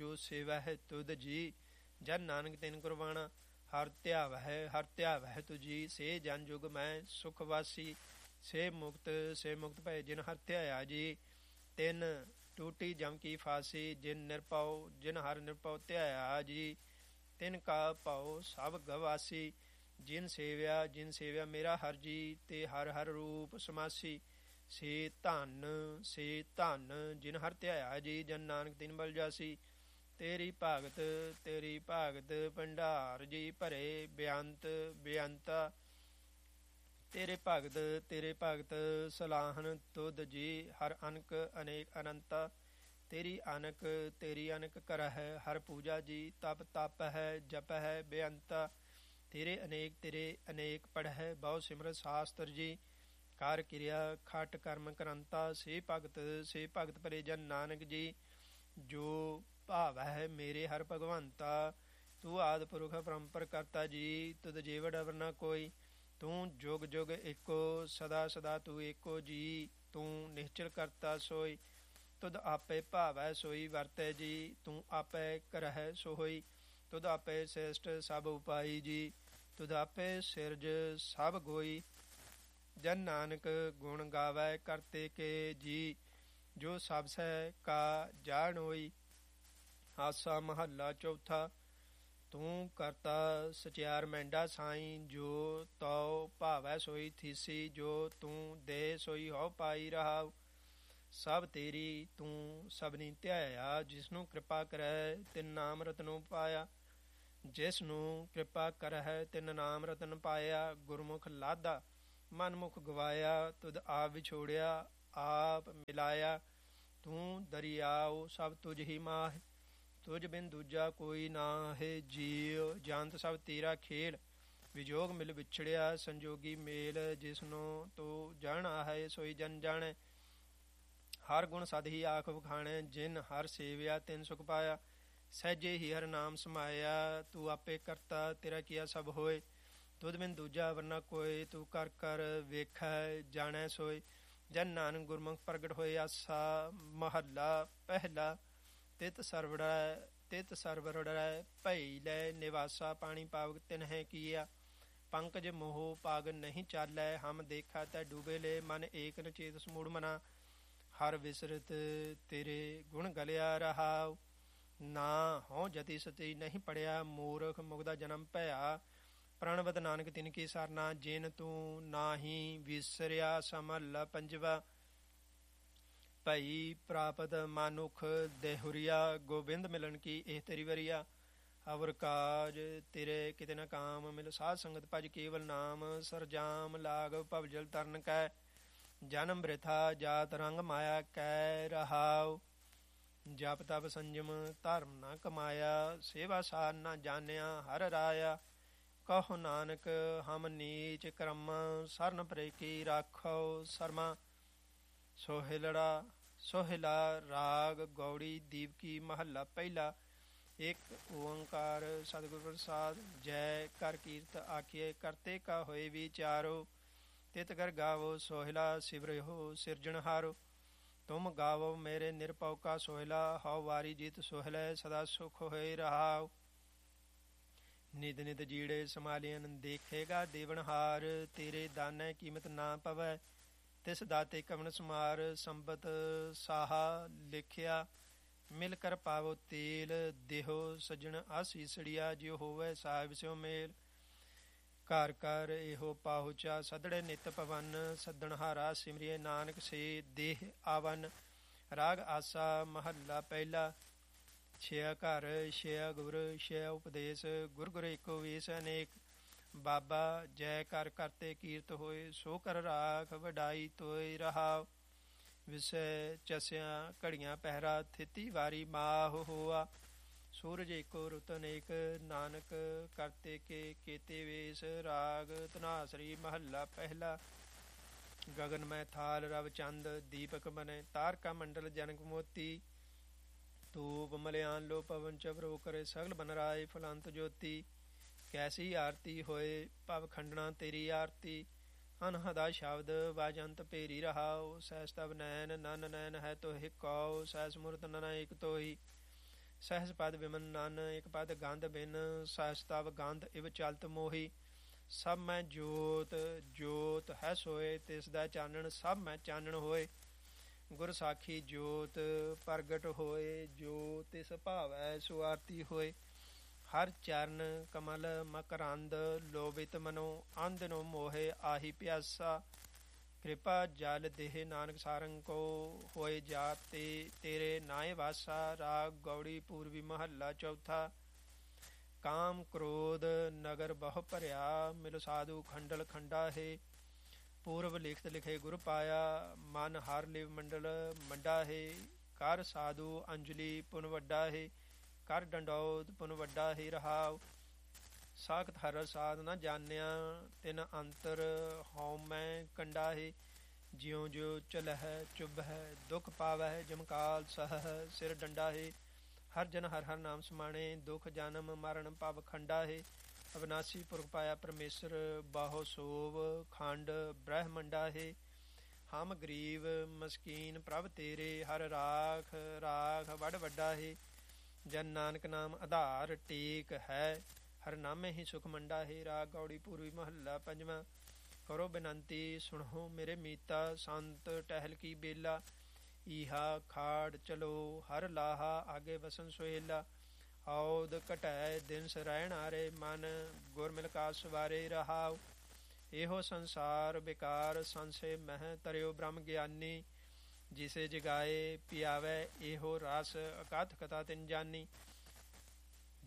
ਹੈ ਤੁਧ ਜੀ, ਜਨ ਨਾਨਕ ਤਿਨ ਕੁਰਬਾਣਾ। ਹਰ ਧਿਆਵ ਹੈ ਤੁਜੀ, ਸੇ ਜਨ ਜੁਗ ਮੈਂ ਸੁਖ ਵਾਸੀ। ਸੇ ਮੁਕਤ ਭਏ ਜਿਨ ਹਰ ਧਿਆਇਆ ਜੀ, ਤਿਨ ਟੂਟੀ ਜਮ ਕੀ ਫਾਸੀ। ਜਿਨ ਹਰ ਨਿਰਭਉ ਧਿਆਇਆ ਜੀ, ਤਿਨ ਕਾ ਭਉ ਸਭ ਗਵਾਸੀ। ਜਿਨ ਸੇਵਿਆ ਮੇਰਾ ਹਰ ਜੀ, ਤੇ ਹਰ ਹਰ ਰੂਪ ਸਮਾਸੀ। ਸੇ ਧਨ ਜਿਨ ਹਰ ਧਿਆਇਆ ਜੀ, ਜਨ ਨਾਨਕ ਤਿਨ ਬਲ ਜਾਸੀ। ਤੇਰੀ ਭਾਗਤ ਭੰਡਾਰ ਜੀ, ਭਰੇ ਬੇਅੰਤ ਬੇਅੰਤਾ। ਤੇਰੇ ਭਗਤ ਸਲਾਹਨ ਤੁਧ ਜੀ, ਹਰ ਅਨਕ ਅਨੇਕ ਅਨੰਤਾ। ਤੇਰੀ ਅਨਕ ਕਰਹਿ ਹਰ ਪੂਜਾ ਜੀ, ਤਪ ਹੈ ਜਪ ਹੈ ਬੇਅੰਤਾ। ਤੇਰੇ ਅਨੇਕ ਪੜ੍ਹੈ ਬਹੁ ਸਿਮਰਤ ਸ਼ਾਸਤਰ ਜੀ, ਕਰ ਕਿਰਿਆ ਖਟ ਕਰਮ ਕਰੰਤਾ। ਸੇ ਭਗਤ ਭਲੇ ਜਨ ਨਾਨਕ ਜੀ, ਜੋ ਭਾਵੈ ਮੇਰੇ ਹਰ ਭਗਵੰਤਾ। ਤੂੰ ਆਦਿ ਪੁਰਖ ਪਰੰਪਰ ਕਰਤਾ ਜੀ, ਤੁਧ ਜੀਵ ਡਰ ਨ ਕੋਈ। ਤੂੰ ਜੁਗ ਜੁਗ ਏਕੋ ਸਦਾ ਸਦਾ ਤੂੰ ਏਕੋ ਜੀ, ਤੂੰ ਨਿਸ਼ਚਲ ਕਰਤਾ ਸੋਈ। ਤੁਧ ਆਪੇ ਭਾਵੈ ਸੋਈ ਵਰਤੈ ਜੀ, ਤੂੰ ਆਪੇ ਕਰਹਿ ਸੋ ਹੋਈ। ਤੁਧ ਆਪੇ ਸ੍ਰੇਸ਼ਟ ਸਭ ਉਪਾਈ ਜੀ, ਤੁਧ ਆਪੇ ਸਿਰਜ ਸਭ ਗੋਈ। ਜਨ ਨਾਨਕ ਗੁਣ ਗਾਵੈ ਕਰਤੇ ਕੇ ਜੀ, ਜੋ ਸਭ ਸਹਿ ਕਾ ਜਾਣ ਹੋਈ। ਆਸਾ ਮਹੱਲਾ ਚੌਥਾ। ਤੂੰ ਕਰਤਾ ਸਚਿਆਰ ਮਹਿੰਡਾ ਸਾਈਂ, ਜੋ ਤਉ ਭਾਵੈ ਸੋਈ ਥੀਸੀ। ਜੋ ਤੂੰ ਦੇ ਸੋਈ ਹਉ ਪਾਈ ਰਹਾਉ। ਸਭ ਤੇਰੀ ਤੂੰ ਸਭਨੀ ਧਿਆਇਆ, ਜਿਸਨੂੰ ਕਿਰਪਾ ਕਰੈ ਤਿਨ ਨਾਮ ਰਤਨੋ ਪਾਇਆ। ਜਿਸ ਨੂੰ ਕਿਰਪਾ ਕਰਹਿ ਤਿਨ ਨਾਮ ਰਤਨ ਪਾਇਆ। ਗੁਰਮੁਖ ਲਾਧਾ ਮਨਮੁਖ ਗਵਾਇਆ। ਤੁਧ ਆਪ ਵਿਛੋੜਿਆ ਆਪ ਮਿਲਾਇਆ। ਤੂੰ ਦਰਿਆਉ ਸਭ ਤੁਝ ਹੀ ਮਾਹਿ। ਤੁਝ ਬਿਨ ਦੂਜਾ ਕੋਈ ਨਾਹਿ। ਜੀਉ ਜੰਤ ਸਭ ਤੇਰਾ ਖੇਲ। ਵਿਜੋਗ ਮਿਲ ਵਿਛੜਿਆ ਸੰਜੋਗੀ ਮੇਲ। ਜਿਸਨੂੰ ਤੂੰ ਜਾਣਾ ਹੈ ਸੋਈ ਜਨ ਜਾਣੈ। ਹਰ ਗੁਣ ਸਦ ਹੀ ਆਖ ਵਖਾਣੈ। ਜਿਨ ਹਰ ਸੇਵਿਆ ਤਿਨ ਸੁਖ ਪਾਇਆ। ਸਹਿਜੇ ਹੀ ਹਰ ਨਾਮ ਸਮਾਇਆ। ਤੂੰ ਆਪੇ ਕਰਤਾ ਤੇਰਾ ਕੀਆ ਸਭ ਹੋਏ। ਤੁਧ ਬਿਨ ਦੂਜਾ ਵਰਨਾ ਕੋਇ। ਤੂੰ ਕਰ ਕਰ ਵੇਖੈ ਜਾਣੈ ਸੋਏ। ਜਨ ਨਾਨਕ ਗੁਰਮੁਖ ਪ੍ਰਗਟ ਹੋਏ ਆਸਾ। ਮਹੱਲਾ ਪਹਿਲਾ। ਤਿਤ ਸਰਵਰੜੈ ਭਈ ਲੈ ਨਿਵਾਸਾ। ਪਾਣੀ ਪਾਵਕ ਤਿਨਹਿ ਕੀਆ। ਪੰਕਜ ਮੋਹ ਪਾਗ ਨਹੀਂ ਚਾਲੈ। ਹਮ ਦੇਖਾ ਤੈ ਡੂਬੇ ਲੈ। ਮਨ ਏਕ ਨ ਚੇਤ ਸਮੂੜ ਮਨਾ। ਹਰ ਵਿਸਰਤ ਤੇਰੇ ਗੁਣ ਗਲਿਆ ਰਹਾਉ। ਨਾ ਹਉ ਜਤੀ ਸਤੀ ਨਹੀਂ ਪੜਿਆ। ਮੂਰਖ ਮੁਗਦਾ ਜਨਮ ਭਇਆ। ਪ੍ਰਣਵਤ ਨਾਨਕ ਤਿਨ ਕੀ ਸਰਨਾ। ਜਿਨ ਤੂੰ ਨਾਹੀ ਵਿਸਰਿਆ। ਮਹੱਲਾ ਪੰਜਵਾ। ਭਈ ਪ੍ਰਾਪਤ ਮਾਨੁਖ ਦੇਹੁਰੀਆ। ਗੋਬਿੰਦ ਮਿਲਣ ਕੀ ਇਹ ਤੇਰੀ ਵਰੀਆ। ਅਵਰ ਕਾਜ ਤੇਰੇ ਕਿਤੇ ਨ ਕਾਮ। ਮਿਲ ਸਾਧ ਸੰਗਤ ਭਜ ਕੇਵਲ ਨਾਮ। ਸਰਜਾਮ ਲਾਗ ਭਵਜਲ ਤਰਨ ਕੈ। ਜਨਮ ਬ੍ਰਿਥਾ ਜਾਤ ਰੰਗ ਮਾਇਆ ਕੈ। ਰਹਾਉ ਜਪ ਤਪ ਸੰਜਮ ਧਰਮ ਨ ਕਮਾਇਆ। ਸੇਵਾ ਸਾਰ ਨ ਜਾਣਿਆ ਹਰ ਰਾਇਆ। ਕਹੋ ਨਾਨਕ ਹਮ ਨੀਚ ਕਰਮ। ਸਰਨ ਪਰੇ ਕੀ ਰਾਖੋ ਸਰਮਾ। ਸੋਹਿਲਾ ਰਾਗ ਗੌੜੀ ਦੀਪਕੀ। ਮਹੱਲਾ ਪਹਿਲਾ। ਇੱਕ ਓੰਕਾਰ ਸਤਿਗੁਰ ਪ੍ਰਸਾਦ। ਜੈ ਕਰ ਕੀਰਤ ਆਖੀਏ ਕਰਤੇ ਕਾ ਹੋਏ ਵਿਚਾਰੋ। ਤਿਤ ਕਰ ਗਾਵੋ ਸੋਹਿਲਾ ਸਿਵਰਿਓ ਸਿਰਜਣਹਾਰੋ। ਤੁਮ ਗਾਵੋ ਮੇਰੇ ਨਿਰਭਉ ਕਾ ਸੋਹਿਲਾ। ਹਉ ਵਾਰੀ ਜੀਤ ਸੋਹਿਲੈ ਸਦਾ ਸੁਖ ਹੋਏ ਰਹਾਉ। ਨਿਤ ਨਿਤ ਜੀੜੇ ਸਮਾਲੀਅਨ ਦੇਖੇਗਾ ਦੇਵਨਹਾਰ। ਤੇਰੇ ਦਾਨੈ ਕੀਮਤ ਨਾ ਪਵੈ ਤਿਸ ਦਾਤੇ ਕਵਨ ਸਮਾਰ। ਸੰਬਤ ਸਾਹਾ ਲਿਖਿਆ ਮਿਲ ਕਰ ਪਾਵੋ ਤੇਲ। ਦੇਹੋ ਸੱਜਣ ਆਸੀਸੜੀਆ। ਜਿਉ ਹੋਵੈ ਸਾਹਿਬ ਸਿਉ ਮੇਲ। ਘਰ ਘਰ ਇਹੋ ਪਾਹੁਚਾ ਸਦੜੇ ਨਿਤ ਪਵਨ। ਸੱਦਣਹਾਰਾ ਸਿਮਰਿਏ ਨਾਨਕ ਸੇ ਦੇਹ ਆਵਨ। ਰਾਗ ਆਸਾ। ਮਹੱਲਾ ਪਹਿਲਾ। ਛਿਆ ਘਰ ਛਿਆ ਗੁਰ ਛਿਆ ਉਪਦੇਸ਼। ਗੁਰ ਗੁਰ ਏਕੋ ਵੇਸ ਅਨੇਕ। ਬਾਬਾ ਜੈ ਕਰ ਕਰਤੇ ਕੀਰਤ ਹੋਏ। ਸੋ ਕਰ ਰਾਖ ਵਡਾਈ ਤੋਇ ਰਹਾਉ। ਵਿਸੈ ਚਸਿਆ ਘੜੀਆਂ ਪਹਿਰਾ। ਥਿਤੀ ਵਾਰੀ ਮਾਹ ਹੋਆ। ਸੂਰਜ ਏਕੋ ਰੁਤ ਅਨੇਕ। ਨਾਨਕ ਕਰਤੇ ਕੇ ਕੇਤੇ ਵੇਸ। ਰਾਗ ਧਨਾਸਰੀ। ਮਹੱਲਾ ਪਹਿਲਾ। ਗਗਨ ਮੈਂ ਥਾਲ ਰਵ ਚੰਦ। ਦੀਪਕ ਬਨੇ ਤਾਰਕਾ ਮੰਡਲ ਜਨਕ ਮੋਤੀ। ਧੂਪ ਮਲਿਆਨ ਲੋ ਪਵਨ ਚਵਰੋ ਕਰੇ। ਸਗਲ ਬਨ ਰਾਏ ਫਲੰਤ ਜੋਤੀ। ਕੈਸੀ ਆਰਤੀ ਹੋਏ ਭਵ ਖੰਡਣਾ ਤੇਰੀ ਆਰਤੀ। ਅਨਹਦਾ ਸ਼ਬਦ ਵਾਜੰਤ ਭੇਰੀ ਰਹਾਉ। ਸਹਿਸ ਤਵ ਨੈਨ ਨਨ ਨੈਨ ਹੈ ਤੋਹਿ ਕਉ। ਸਹਿਸ ਮੂਰਤ ਨਨ ਏਕ ਤੋਹੀ। ਸਹਿਸ ਪਦ ਵਿਮਨ ਨਨ ਇਕ ਪਦ ਗੰਧ ਬਿਨ। ਸਹਿਸ ਤਵ ਗੰਧ ਇਵ ਚਲਤ ਮੋਹੀ। ਸਭ ਮੈਂ ਜੋਤ ਜੋਤ ਹੈ ਸੋਏ। ਤਿਸ ਦਾ ਚਾਨਣ ਸਭ ਮੈਂ ਚਾਨਣ ਹੋਏ। ਗੁਰ ਸਾਖੀ ਜੋਤ ਪ੍ਰਗਟ ਹੋਏ। ਜੋ ਤਿਸ ਭਾਵੈ ਸੋ ਆਰਤੀ ਹੋਏ। ਹਰ ਚਰਨ ਕਮਲ ਮਕਰੰਦ। ਲੋਭਿਤ ਮਨੋ ਅੰਧ ਨੋ ਮੋਹੇ ਆਹੀ ਪਿਆਸਾ। ਕਿਰਪਾ ਜਲ ਦੇਹ ਨਾਨਕ ਸਾਰੰਗ ਕੋ। ਹੋਏ ਜਾਤੇ ਤੇਰੇ ਨਾਏ ਵਾਸਾ। ਰਾਗ ਗੌੜੀ ਪੂਰਵੀ। ਮਹੱਲਾ ਚੌਥਾ। ਕਾਮ ਕ੍ਰੋਧ ਨਗਰ ਬਹੁ ਭਰਿਆ। ਮਿਲ ਸਾਧੂ ਖੰਡਲ ਖੰਡਾ ਹੈ। ਪੂਰਵ ਲਿਖਤ ਲਿਖੇ ਗੁਰ ਪਾਇਆ। ਮਨ ਹਰ ਲਿਵ ਮੰਡਲ ਮੰਡਾ ਹੈ। ਕਰ ਸਾਧੂ ਅੰਜਲੀ ਪੁਨ ਵੱਡਾ ਹੈ। ਕਰ ਡੰਡੌਤ ਪੁਨ ਵੱਡਾ ਹੀ ਰਹਾਉ। ਸਾਖਤ ਹਰ ਸਾਧ ਨ ਜਾਣਿਆ। ਤਿਨ ਅੰਤਰ ਹਉ ਮੈਂ ਕੰਡਾ ਹੈ। ਜਿਉ ਜਿਉ ਚਲਹਿ ਚੁਭੈ ਦੁਖ ਪਾਵਹਿ। ਜਮਕਾਲ ਸਹੈ ਸਿਰ ਡੰਡਾ ਹੈ। ਹਰ ਜਨ ਹਰ ਹਰ ਨਾਮ ਸਮਾਣੇ। ਦੁਖ ਜਨਮ ਮਰਨ ਭਵ ਖੰਡਾ ਹੈ। ਅਵਿਨਾਸੀ ਪੁਰਖ ਪਾਇਆ ਪਰਮੇਸ਼ਰ। ਬਾਹੋ ਸੋਵ ਖੰਡ ਬ੍ਰਹਮੰਡਾ ਹੈ। ਹਮ ਗਰੀਬ ਮਸਕੀਨ ਪ੍ਰਭ ਤੇਰੇ। ਹਰ ਰਾਖ ਰਾਖ ਵਡ ਵੱਡਾ ਹੈ। ਜਨ ਨਾਨਕ ਨਾਮ ਆਧਾਰ ਟੇਕ ਹੈ। ਹਰ ਨਾਮੇ ਹੀ ਸੁਖ ਮੰਡਾ ਹੈ। ਰਾਗ ਗੌੜੀ ਪੂਰਵੀ। ਮਹੱਲਾ ਪੰਜਵਾਂ। ਕਰੋ ਬੇਨੰਤੀ ਸੁਣੋ ਮੇਰੇ ਮੀਤਾ। ਸੰਤ ਟਹਿਲ ਕੀ ਬੇਲਾ। ਈਹਾ ਖਾੜ ਚਲੋ ਹਰ ਲਾਹਾ। ਆਗੇ ਵਸਨ ਸੁਹੇਲਾ। ਔਦ ਘਟੈ ਦਿਨ ਸਰੈਣ ਹਾਰੇ। ਮਨ ਗੁਰ ਮਿਲ ਕਾ ਸਵਾਰੇ ਰਹਾਉ। ਇਹੋ ਸੰਸਾਰ ਬੇਕਾਰ ਸੰਸੇ ਮਹਿ। ਤਰਿਓ ਬ੍ਰਹਮ ਗਿਆਨੀ। ਜਿਸੇ ਜਗਾਏ ਪਿਆਵੈ ਇਹੋ ਰਸ। ਅਕਥ ਕਥਾ ਤਿਨ ਜਾਨੀ।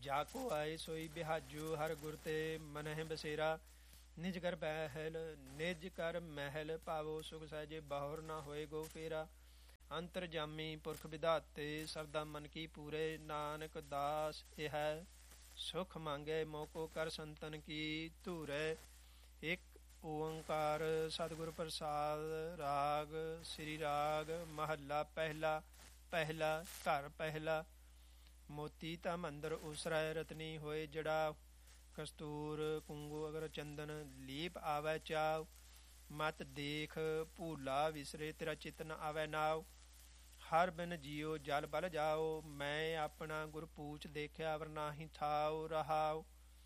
ਜਾ ਕੋ ਆਏ ਸੋਈ ਬਿਹਾਜੂ, ਹਰ ਗੁਰ ਤੇ ਮਨਹਿ ਬਸੇਰਾ। ਨਿਜ ਕਰ ਬਹਿਲ ਨਿਜ ਕਰ ਮਹਿਲ, ਭਾਵੋ ਸੁਖ ਸਹਿਜੇ ਬਾਹੁਰ ਨਾ ਹੋਏ ਗੋ ਫੇਰਾ। ਅੰਤਰ ਜਾਮੀ ਪੁਰਖ ਵਿਧਾਤੇ, ਸਬਦਾ ਮਨ ਕੀ ਪੂਰੇ। ਨਾਨਕ ਦਾਸ ਇਹ ਸੁਖ ਮੰਗੇ, ਮੋਕੋ ਕਰ ਸੰਤਨ ਕੀ ਧੂਰੇ। ਇੱਕ ਓੰਕਾਰ ਸਤਿਗੁਰ ਪ੍ਰਸਾਦ। ਰਾਗ ਸ੍ਰੀ ਰਾਗ ਮਹੱਲਾ ਪਹਿਲਾ। ਪਹਿਲਾ ਘਰ ਪਹਿਲਾ। ਮੋਤੀ ਧਮ ਅੰਦਰ ਉਸਰੈ, ਰਤਨੀ ਹੋਏ ਜੜਾ। ਕਸਤੂਰ ਕੁੰਗੂ ਅਗਰ ਚੰਦਨ, ਲੀਪ ਆਵੈ ਚਾਵ। ਮਤ ਦੇਖ ਭੂਲਾ ਵਿਸਰੇ, ਤੇਰਾ ਚਿਤ ਨ ਆਵੈ ਨਾਵ। ਹਰ ਬਿਨ ਜੀਓ ਜਲ ਬਲ ਜਾਓ, ਮੈਂ ਆਪਣਾ ਗੁਰ ਪੂਛ ਦੇਖਿਆ, ਅਵਰ ਨਾਹੀ ਥਾਉ ਰਹਾਉ।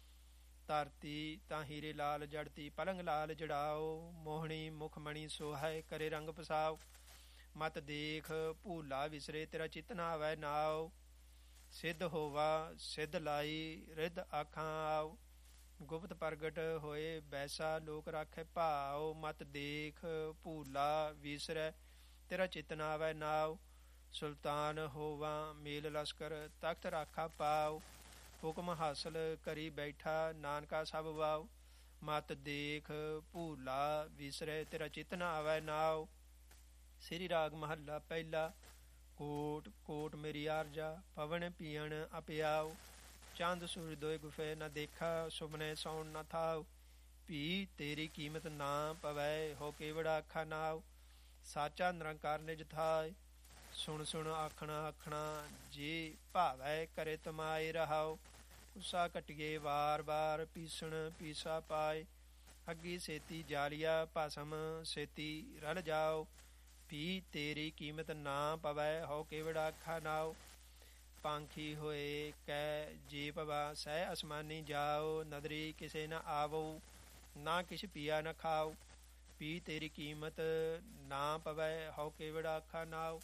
ਧਰਤੀ ਤਾਂ ਹੀਰੇ ਲਾਲ ਜੜਤੀ, ਪਲੰਗ ਲਾਲ ਜੜਾਓ। ਮੋਹਣੀ ਮੁਖਮਣੀ ਸੋਹੈ, ਕਰੇ ਰੰਗ ਪਸਾਓ। ਮਤ ਦੇਖ ਭੂਲਾ ਵਿਸਰੇ, ਤੇਰਾ ਚਿਤ ਨ ਆਵੈ ਨਾਉ। ਸਿੱਧ ਹੋਵਾ ਸਿੱਧ ਲਾਈ, ਰਿੱਧ ਆਖਾਂ ਆਓ। ਗੁਪਤ ਪ੍ਰਗਟ ਹੋਏ ਬੈਸਾ, ਲੋਕ ਰਾਖੈ ਭਾਉ। ਮਤ ਦੇਖ ਭੂਲਾ ਵਿਸਰੈ, ਤੇਰਾ ਚਿਤ ਨ ਆਵੈ ਨਾਉ। ਸੁਲਤਾਨ ਹੋਵਾ ਮੇਲ ਲਸ਼ਕਰ, ਤਖਤ ਰਾਖਾ ਪਾਉ। ਹੁਕਮ ਹਾਸਲ ਕਰੀ ਬੈਠਾ, ਨਾਨਕਾ ਸਭ ਵਾਉ। ਮਤ ਦੇਖ ਭੂਲਾ ਵਿਸਰੈ, ਤੇਰਾ ਚਿਤ ਨ ਆਵੈ ਨਾਉ। ਸ੍ਰੀ ਰਾਗ ਮਹੱਲਾ ਪਹਿਲਾ। ਕੋਟ ਕੋਟ ਮੇਰੀ ਆਰਜਾ, ਪਵਨ ਪੀਣ ਅਪਿਆਉ। ਚੰਦ ਸੂਰਜ ਦੋਇ ਗੁਫੇ, ਨ ਦੇਖਾ ਸੁਪਨੇ ਸੌਣ ਨ ਥਾਉ। ਭੀ ਤੇਰੀ ਕੀਮਤ ਨਾ ਪਵੈ, ਹੋ ਕੇਵੜਾ ਆਖਾ ਨਾਉ। ਸਾਚਾ ਨਿਰੰਕਾਰ ਨਿਜ ਥਾਇ, ਸੁਣ ਸੁਣ ਆਖਣਾ ਆਖਣਾ। ਜੇ ਭਾਵੈ ਕਰੇ ਤਮਾਏ ਰਹਾਉ। ਉਸਾ ਕਟਿਏ ਵਾਰ ਵਾਰ, ਪੀਸਣ ਪੀਸਾ ਪਾਏ। ਅੱਗੀ ਸੇਤੀ ਜਾਲੀਆ, ਭਸਮ ਸੇਤੀ ਰਲ ਜਾਓ। ਭੀ ਤੇਰੀ ਕੀਮਤ ਨਾ ਪਵੈ, ਹੋ ਕੇਵੜਾ ਆਖਾ ਨਾਉ। ਪਾਂਖੀ ਹੋਏ ਕੈ ਜੇ ਪਵਾ, ਸਹਿ ਅਸਮਾਨੀ ਜਾਓ। ਨਦਰੀ ਕਿਸੇ ਨ ਆਵੋ, ਨਾ ਕਿਛ ਪੀਆ ਨ ਖਾਓ। ਭੀ ਤੇਰੀ ਕੀਮਤ ਨਾ ਪਵੈ, ਹੋ ਕੇਵੜਾ ਆਖਾ ਨਾਉ।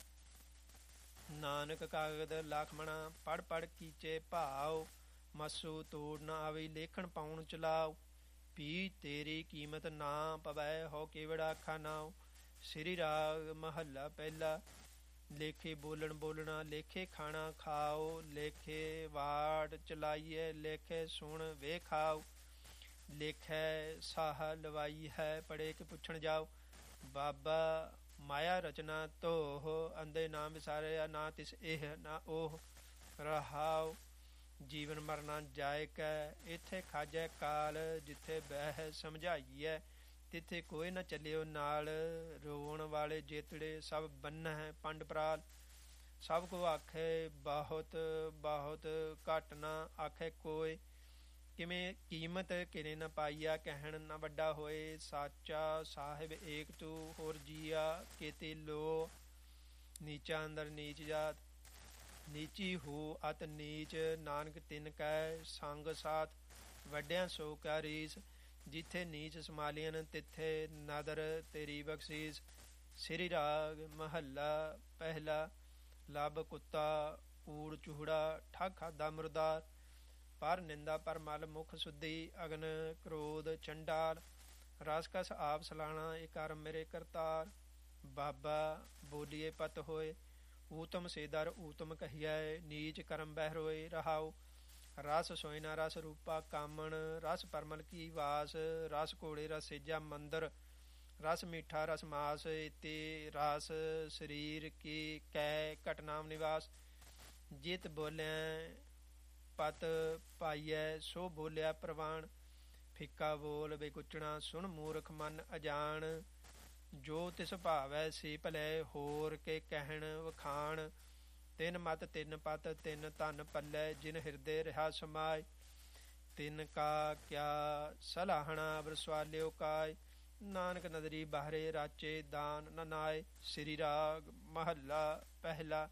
ਨਾਨਕ ਕਾਗਦ ਲਖਮਣਾ, ਪੜ੍ਹ ਪੜ੍ਹ ਕੀਚੇ ਭਾਉ। ਮਸੂ ਤੋੜ ਨ ਆਵੀ, ਲੇਖਣ ਪਾਉਣ ਚਲਾਓ। ਭੀ ਤੇਰੀ ਕੀਮਤ ਨਾ ਪਵੈ, ਹੋ ਕੇਵੜਾ ਆਖਾ ਨਾਉ। ਸ੍ਰੀ ਰਾਗ ਮਹੱਲਾ ਪਹਿਲਾ। ਲੇਖੇ ਬੋਲਣ ਬੋਲਣਾ, ਲੇਖੇ ਖਾਣਾ ਖਾਓ। ਲੇਖੇ ਵਾੜ ਚਲਾਈਏ, ਲੇਖੇ ਸੁਣ ਵੇਖਾਓ। ਲੇਖੈ ਸਾਹ ਲਵਾਈ ਹੈ, ਪੜ੍ਹੇ ਕਿ ਪੁੱਛਣ ਜਾਓ। ਬਾਬਾ ਮਾਇਆ ਰਚਨਾ ਧੋਹ, ਅੰਦੇ ਨਾ ਵਿਸਾਰਿਆ, ਨਾ ਤਿਸ ਇਹ ਨਾ ਉਹ ਰਹਾਉ। ਜੀਵਨ ਮਰਨਾ ਜਾਇ ਕੈ, ਇੱਥੇ ਖਾਜੈ ਕਾਲ। ਜਿੱਥੇ ਬਹਿ ਸਮਝਾਈਐ, ਤਿੱਥੇ ਕੋਈ ਨਾ ਚੱਲਿਓ ਨਾਲ। ਰੋਣ ਵਾਲੇ ਜੇਤੜੇ, ਸਭ ਬੰਨ੍ਹੈ ਪੰਡ ਪਰਾਲ। ਸਭ ਕੋ ਆਖੇ ਬਹੁਤ ਬਹੁਤ, ਘੱਟ ਨਾ ਆਖੇ ਕੋਇ। ਕਿਵੇਂ ਕੀਮਤ ਕਿਨੇ ਨ ਪਾਈਆ, ਕਹਿਣ ਨ ਵੱਡਾ ਹੋਏ। ਸਾਚਾ ਸਾਹਿਬ ਏਕ ਤੂ, ਹੋਰ ਜੀਆ ਕੇਤੇ ਲੋ। ਨੀਚਾ ਅੰਦਰ ਨੀਚ ਜਾਤ, ਨੀਚੀ ਹੋ ਅਤ ਨੀਚ। ਨਾਨਕ ਤਿਨ ਕੈ ਸੰਗ ਸਾਥ, ਵੱਡਿਆਂ ਸੋ ਕਾ ਰੀਸ। ਜਿੱਥੇ ਨੀਚ ਸਮਾਲੀਅਨ, ਤਿੱਥੇ ਨਦਰ ਤੇਰੀ ਬਖਸ਼ੀਸ। ਸ੍ਰੀ ਰਾਗ ਮਹੱਲਾ ਪਹਿਲਾ। ਲੱਭ ਕੁੱਤਾ ਕੂੜ ਚੂਹੜਾ, ਠੱਗ ਖਾਧਾ ਮੁਰਦਾਰ। ਪਰ ਨਿੰਦਾ ਪਰ ਮਲ, ਮੁਖ ਸੁਧੀ ਅਗਨ ਕ੍ਰੋਧ ਚੰਡਾਲ। ਰਸ ਕਸ ਆਪ ਸਲਾਣਾ, ਇਹ ਕਰਮ ਮੇਰੇ ਕਰਤਾਰ। ਬਾਬਾ ਬੋਲੀਏ ਪਤ ਹੋਏ, ਊਤਮ ਸੇ ਦਰ ਊਤਮ ਕਹੀਐ। ਨੀਚ ਕਰਮ ਬਹਿਰੋਏ ਰਹਾਉ। ਰਸ ਸੋਇਨਾ ਰਸ ਰੂਪਾ ਕਾਮਣ, ਰਸ ਪਰਮਲ ਕੀ ਵਾਸ। ਰਸ ਘੋੜੇ ਰਸ ਸੇਜਾ ਮੰਦਰ, ਰਸ ਮੀਠਾ ਰਸ ਮਾਸ। ਤੇ ਰਸ ਸਰੀਰ ਕੀ ਕੈ, ਘਟਨਾਮ ਨਿਵਾਸ। ਜਿਤ ਬੋਲਿਆ ਪਤ ਪਾਈਐ, ਸੋ ਬੋਲਿਆ ਪ੍ਰਵਾਨ। ਫਿੱਕਾ ਬੋਲ ਬੇਕੁਚਣਾ, ਸੁਣ ਮੂਰਖ ਮਨ ਅਜਾਣ। ਜੋ ਤਿਸ ਭਾਵੈ ਸੇ ਭਲੇ, ਹੋਰ ਕੇ ਕਹਿਣ ਵਖਾਣ। ਤਿਨ ਮਤ ਤਿਨ ਪਤ, ਤਿਨ ਧਨ ਪੱਲੇ। ਜਿਨ ਹਿਰਦੇ ਰਿਹਾ ਸਮਾਏ, ਤਿਨ ਕਾ ਕਿਆ ਸਲਾਹਣਾ। ਅਵਰ ਸਵਾਲਿਓ ਕਾਇ, ਨਾਨਕ ਨਦਰੀ ਬਾਹਰੇ ਰਾਚੇ, ਦਾਨ ਨ ਨਾਏ। ਸ੍ਰੀ ਰਾਗ ਮਹੱਲਾ ਪਹਿਲਾ।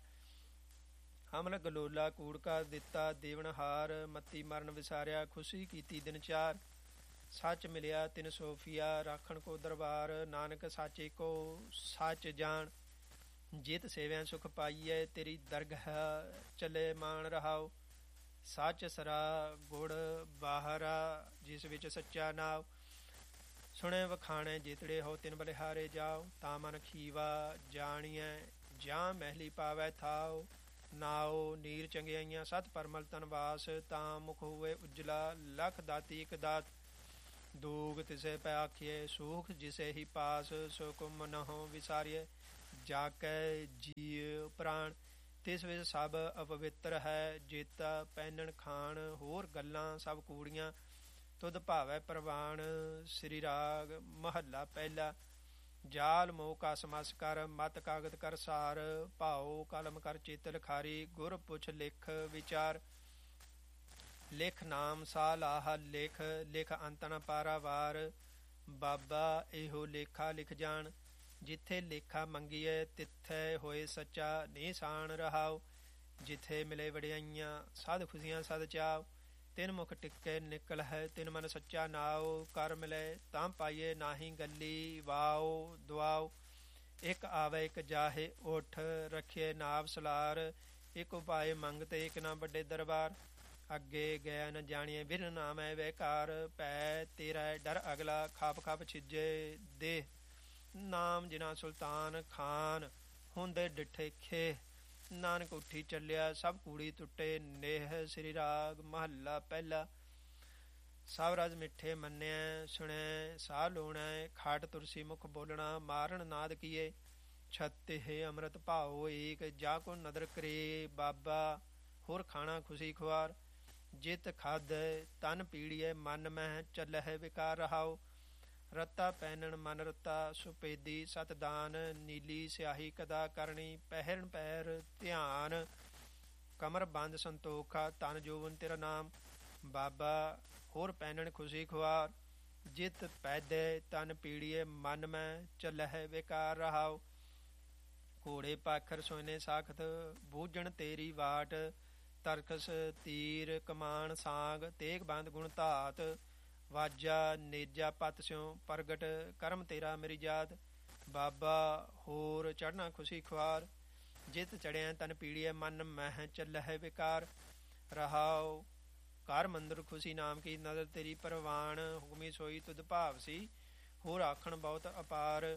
ਹਮਲ ਗਲੋਲਾ ਕੂੜ ਕਾ ਦਿੱਤਾ, ਦੇਵਨਹਾਰ। ਮਤੀ ਮਰਨ ਵਿਸਾਰਿਆ, ਖੁਸ਼ੀ ਕੀਤੀ ਦਿਨ ਚਾਰ। ਸੱਚ ਮਿਲਿਆ ਤਿਨ ਸੋਫੀਆ, ਰਾਖਣ ਕੋ ਦਰਬਾਰ। ਨਾਨਕ ਸਾਚੇ ਕੋ ਸੱਚ ਜਾਣ, ਜਿਤ ਸੇਵਿਆ ਸੁਖ ਪਾਈਐ। ਤੇਰੀ ਦਰਗਹ ਚਲੇ ਮਾਨ ਰਹਾਉ। ਸੱਚ ਸਰਾ ਗੁੜ ਬਾਹਰਾ, ਜਿਸ ਵਿੱਚ ਸੱਚਾ ਨਾਉ। ਸੁਣੇ ਵਖਾਣੇ ਜਿਤੜੇ ਹੋ, ਤਿਨ ਬਲਿਹਾਰੇ ਜਾਓ। ਤਾਂ ਮਨ ਖੀਵਾ ਜਾਣੀਐ, ਜਾਂ ਮਹਿਲੀ ਪਾਵੈ ਥਾਉ। ਨਾਉ ਨੀਰ ਚੰਗਿਆਈਆਂ ਸਤ ਪਰਮਲ ਤਨਵਾਸ, ਤਾਂ ਮੁਖ ਹੋਵੇ ਉਜਲਾ ਲਖ ਦਾਤੀ ਇਕ ਦਾਤ। ਦੂਗ ਤਿਸੇ ਪੈ ਆਖੀਏ ਸੂਖ ਜਿਸੇ ਹੀ ਪਾਸ, ਸੋ ਕੋ ਮਨਹੁ ਵਿਸਾਰੀਏ ਜਾ ਕੈ ਜੀਅ ਪ੍ਰਾਣ। ਤਿਸ ਵਿੱਚ ਸਭ ਅਪਵਿੱਤਰ ਹੈ ਜੇਤਾ ਪਹਿਨਣ ਖਾਣ, ਹੋਰ ਗੱਲਾਂ ਸਭ ਕੂੜੀਆਂ ਤੁਧ ਭਾਵੈ ਪ੍ਰਵਾਨ। ਸ੍ਰੀ ਰਾਗ ਮਹੱਲਾ ਪਹਿਲਾ। ਜਾਲ ਮੋਹ ਕਸ ਮਸ ਕਰ, ਮਤ ਕਾਗਦ ਕਰ ਸਾਰ, ਭਾਉ ਕਲਮ ਕਰ ਚਿਤ ਲਿਖਾਰੀ, ਗੁਰ ਪੁੱਛ ਲਿਖ ਵਿਚਾਰ। ਲਿਖ ਨਾਮ ਸਾ ਲਾਹ ਲਿਖ, ਲਿਖ ਅੰਤ ਨ ਪਾਰਾਵਾਰ, ਬਾਬਾ ਇਹੋ ਲੇਖਾ ਲਿਖ ਜਾਣ। ਜਿੱਥੇ ਲੇਖਾ ਮੰਗੀਏ ਤਿੱਥੇ ਹੋਏ ਸੱਚਾ ਨਿਸ਼ਾਨ ਰਹਾਉ, ਜਿੱਥੇ ਮਿਲੇ ਵਡਿਆਈਆਂ ਸਦ ਖੁਸ਼ੀਆਂ ਸਦ ਚਾਉ। ਤਿਨ ਮੁਖ ਟਿੱਕੇ ਨਿਕਲ ਹੈ ਤਿਨ ਮਨ ਸੱਚਾ ਨਾਉ, ਕਰ ਮਿਲੇ ਤਾਂ ਪਾਈਏ ਨਾਹੀ ਗੱਲੀ ਵਾਉ ਦੁਆਉ। ਇੱਕ ਆਵੇ ਇੱਕ ਜਾਹੇ ਉਠ, ਰੱਖੀਏ ਨਾਵ ਸਲਾਰ, ਇੱਕ ਉਪਾਏ ਮੰਗਤੇ ਇੱਕ ਨਾ ਵੱਡੇ ਦਰਬਾਰ। ਅੱਗੇ ਗਿਆ ਨ ਜਾਣੀਏ ਬਿਨ ਨਾਮੈ ਬੇਕਾਰ, ਪੈ ਤੇਰਾ ਡਰ ਅਗਲਾ ਖਾਪ ਖਾਪ ਛਿਜੇ ਦੇਹ। ਨਾਮ ਜਿਨਾ ਸੁਲਤਾਨ ਖਾਨ ਹੁੰਦੇ ਡਿਠੇ ਖੇ, ਨਾਨਕ ਉੱਠੀ ਚੱਲਿਆ ਸਭ ਕੂੜੀ ਟੁੱਟੇ ਨੇਹ। ਸ੍ਰੀ ਰਾਗ ਮਹੱਲਾ ਪਹਿਲਾ। ਸਭ ਰਜ ਮਿੱਠੇ ਮੰਨਿਆ ਸੁਣੈ ਸਾਹ ਲੋਣੈ, ਖਾਟ ਤੁਰਸੀ ਮੁਖ ਬੋਲਣਾ ਮਾਰਨ ਨਾਦ ਕੀਏ। ਛਤਿ ਅੰਮ੍ਰਿਤ ਭਾਉ ਏਕ, ਜਾ ਕੋ ਨਦਰ ਕਰੇ, ਬਾਬਾ ਹੋਰ ਖਾਣਾ ਖੁਸ਼ੀ ਖੁਆਰ। ਜਿਤ ਖਾਦ ਤਨ ਪੀੜੀਏ ਮਨ ਮਹਿ ਚੱਲਹਿ ਵਿਕਾਰ ਰਹਾਉ, ਰਤਾ ਪਹਿਨਣ ਮਨ ਰਤਾ ਸੁਪੇਦੀ ਸਤ ਦਾਨ। ਨੀਲੀ ਸਿਆਹੀ ਕਦਾ ਕਰਨੀ ਪਹਿਰਨ ਪੈਰ ਧਿਆਨ, ਕਮਰ ਬੰਦ ਸੰਤੋਖਾ ਤਨ ਜੋਵਨ ਤੇਰਾ ਨਾਮ। ਬਾਬਾ ਹੋਰ ਪਹਿਨਣ ਖੁਸ਼ੀ ਖੁਆਰ, ਜਿਤ ਪੈਦੇ ਤਨ ਪੀੜੀਏ ਮਨ ਮੈਂ ਚੱਲਹਿ ਵਿਕਾਰ ਰਹਾਉ। ਘੋੜੇ ਪਾਖਰ ਸੋਇਨੇ ਸਾਖਤ ਬੂਝਣ ਤੇਰੀ ਵਾਟ, ਤਰਕਸ ਤੀਰ ਕਮਾਨ ਸਾਂਗ ਤੇਗ ਬੰਦ ਗੁਣ ਧਾਤ। ਵਾਜਾ ਨੇਜਾ ਪਤ ਸਿਉ ਪ੍ਰਗਟ ਕਰਮ ਤੇਰਾ ਮੇਰੀ ਜਾਤ। ਬਾਬਾ ਹੋਰ ਚੜ੍ਹਨਾ ਖੁਸ਼ੀ ਖੁਆਰ, ਜਿਤ ਚੜਿਆ ਤਨ ਪੀੜੀਏ ਮਨ ਮਹਿ ਚੱਲਹਿ ਵਿਕਾਰ ਰਹਾਉ। ਘਰ ਮੰਦਰ ਖੁਸ਼ੀ ਨਾਮ ਕੀ ਨਜ਼ਰ ਤੇਰੀ ਪ੍ਰਵਾਨ, ਹੁਕਮੀ ਸੋਈ ਤੁਧ ਭਾਵ ਸੀ ਹੋਰ ਆਖਣ ਬਹੁਤ ਅਪਾਰ।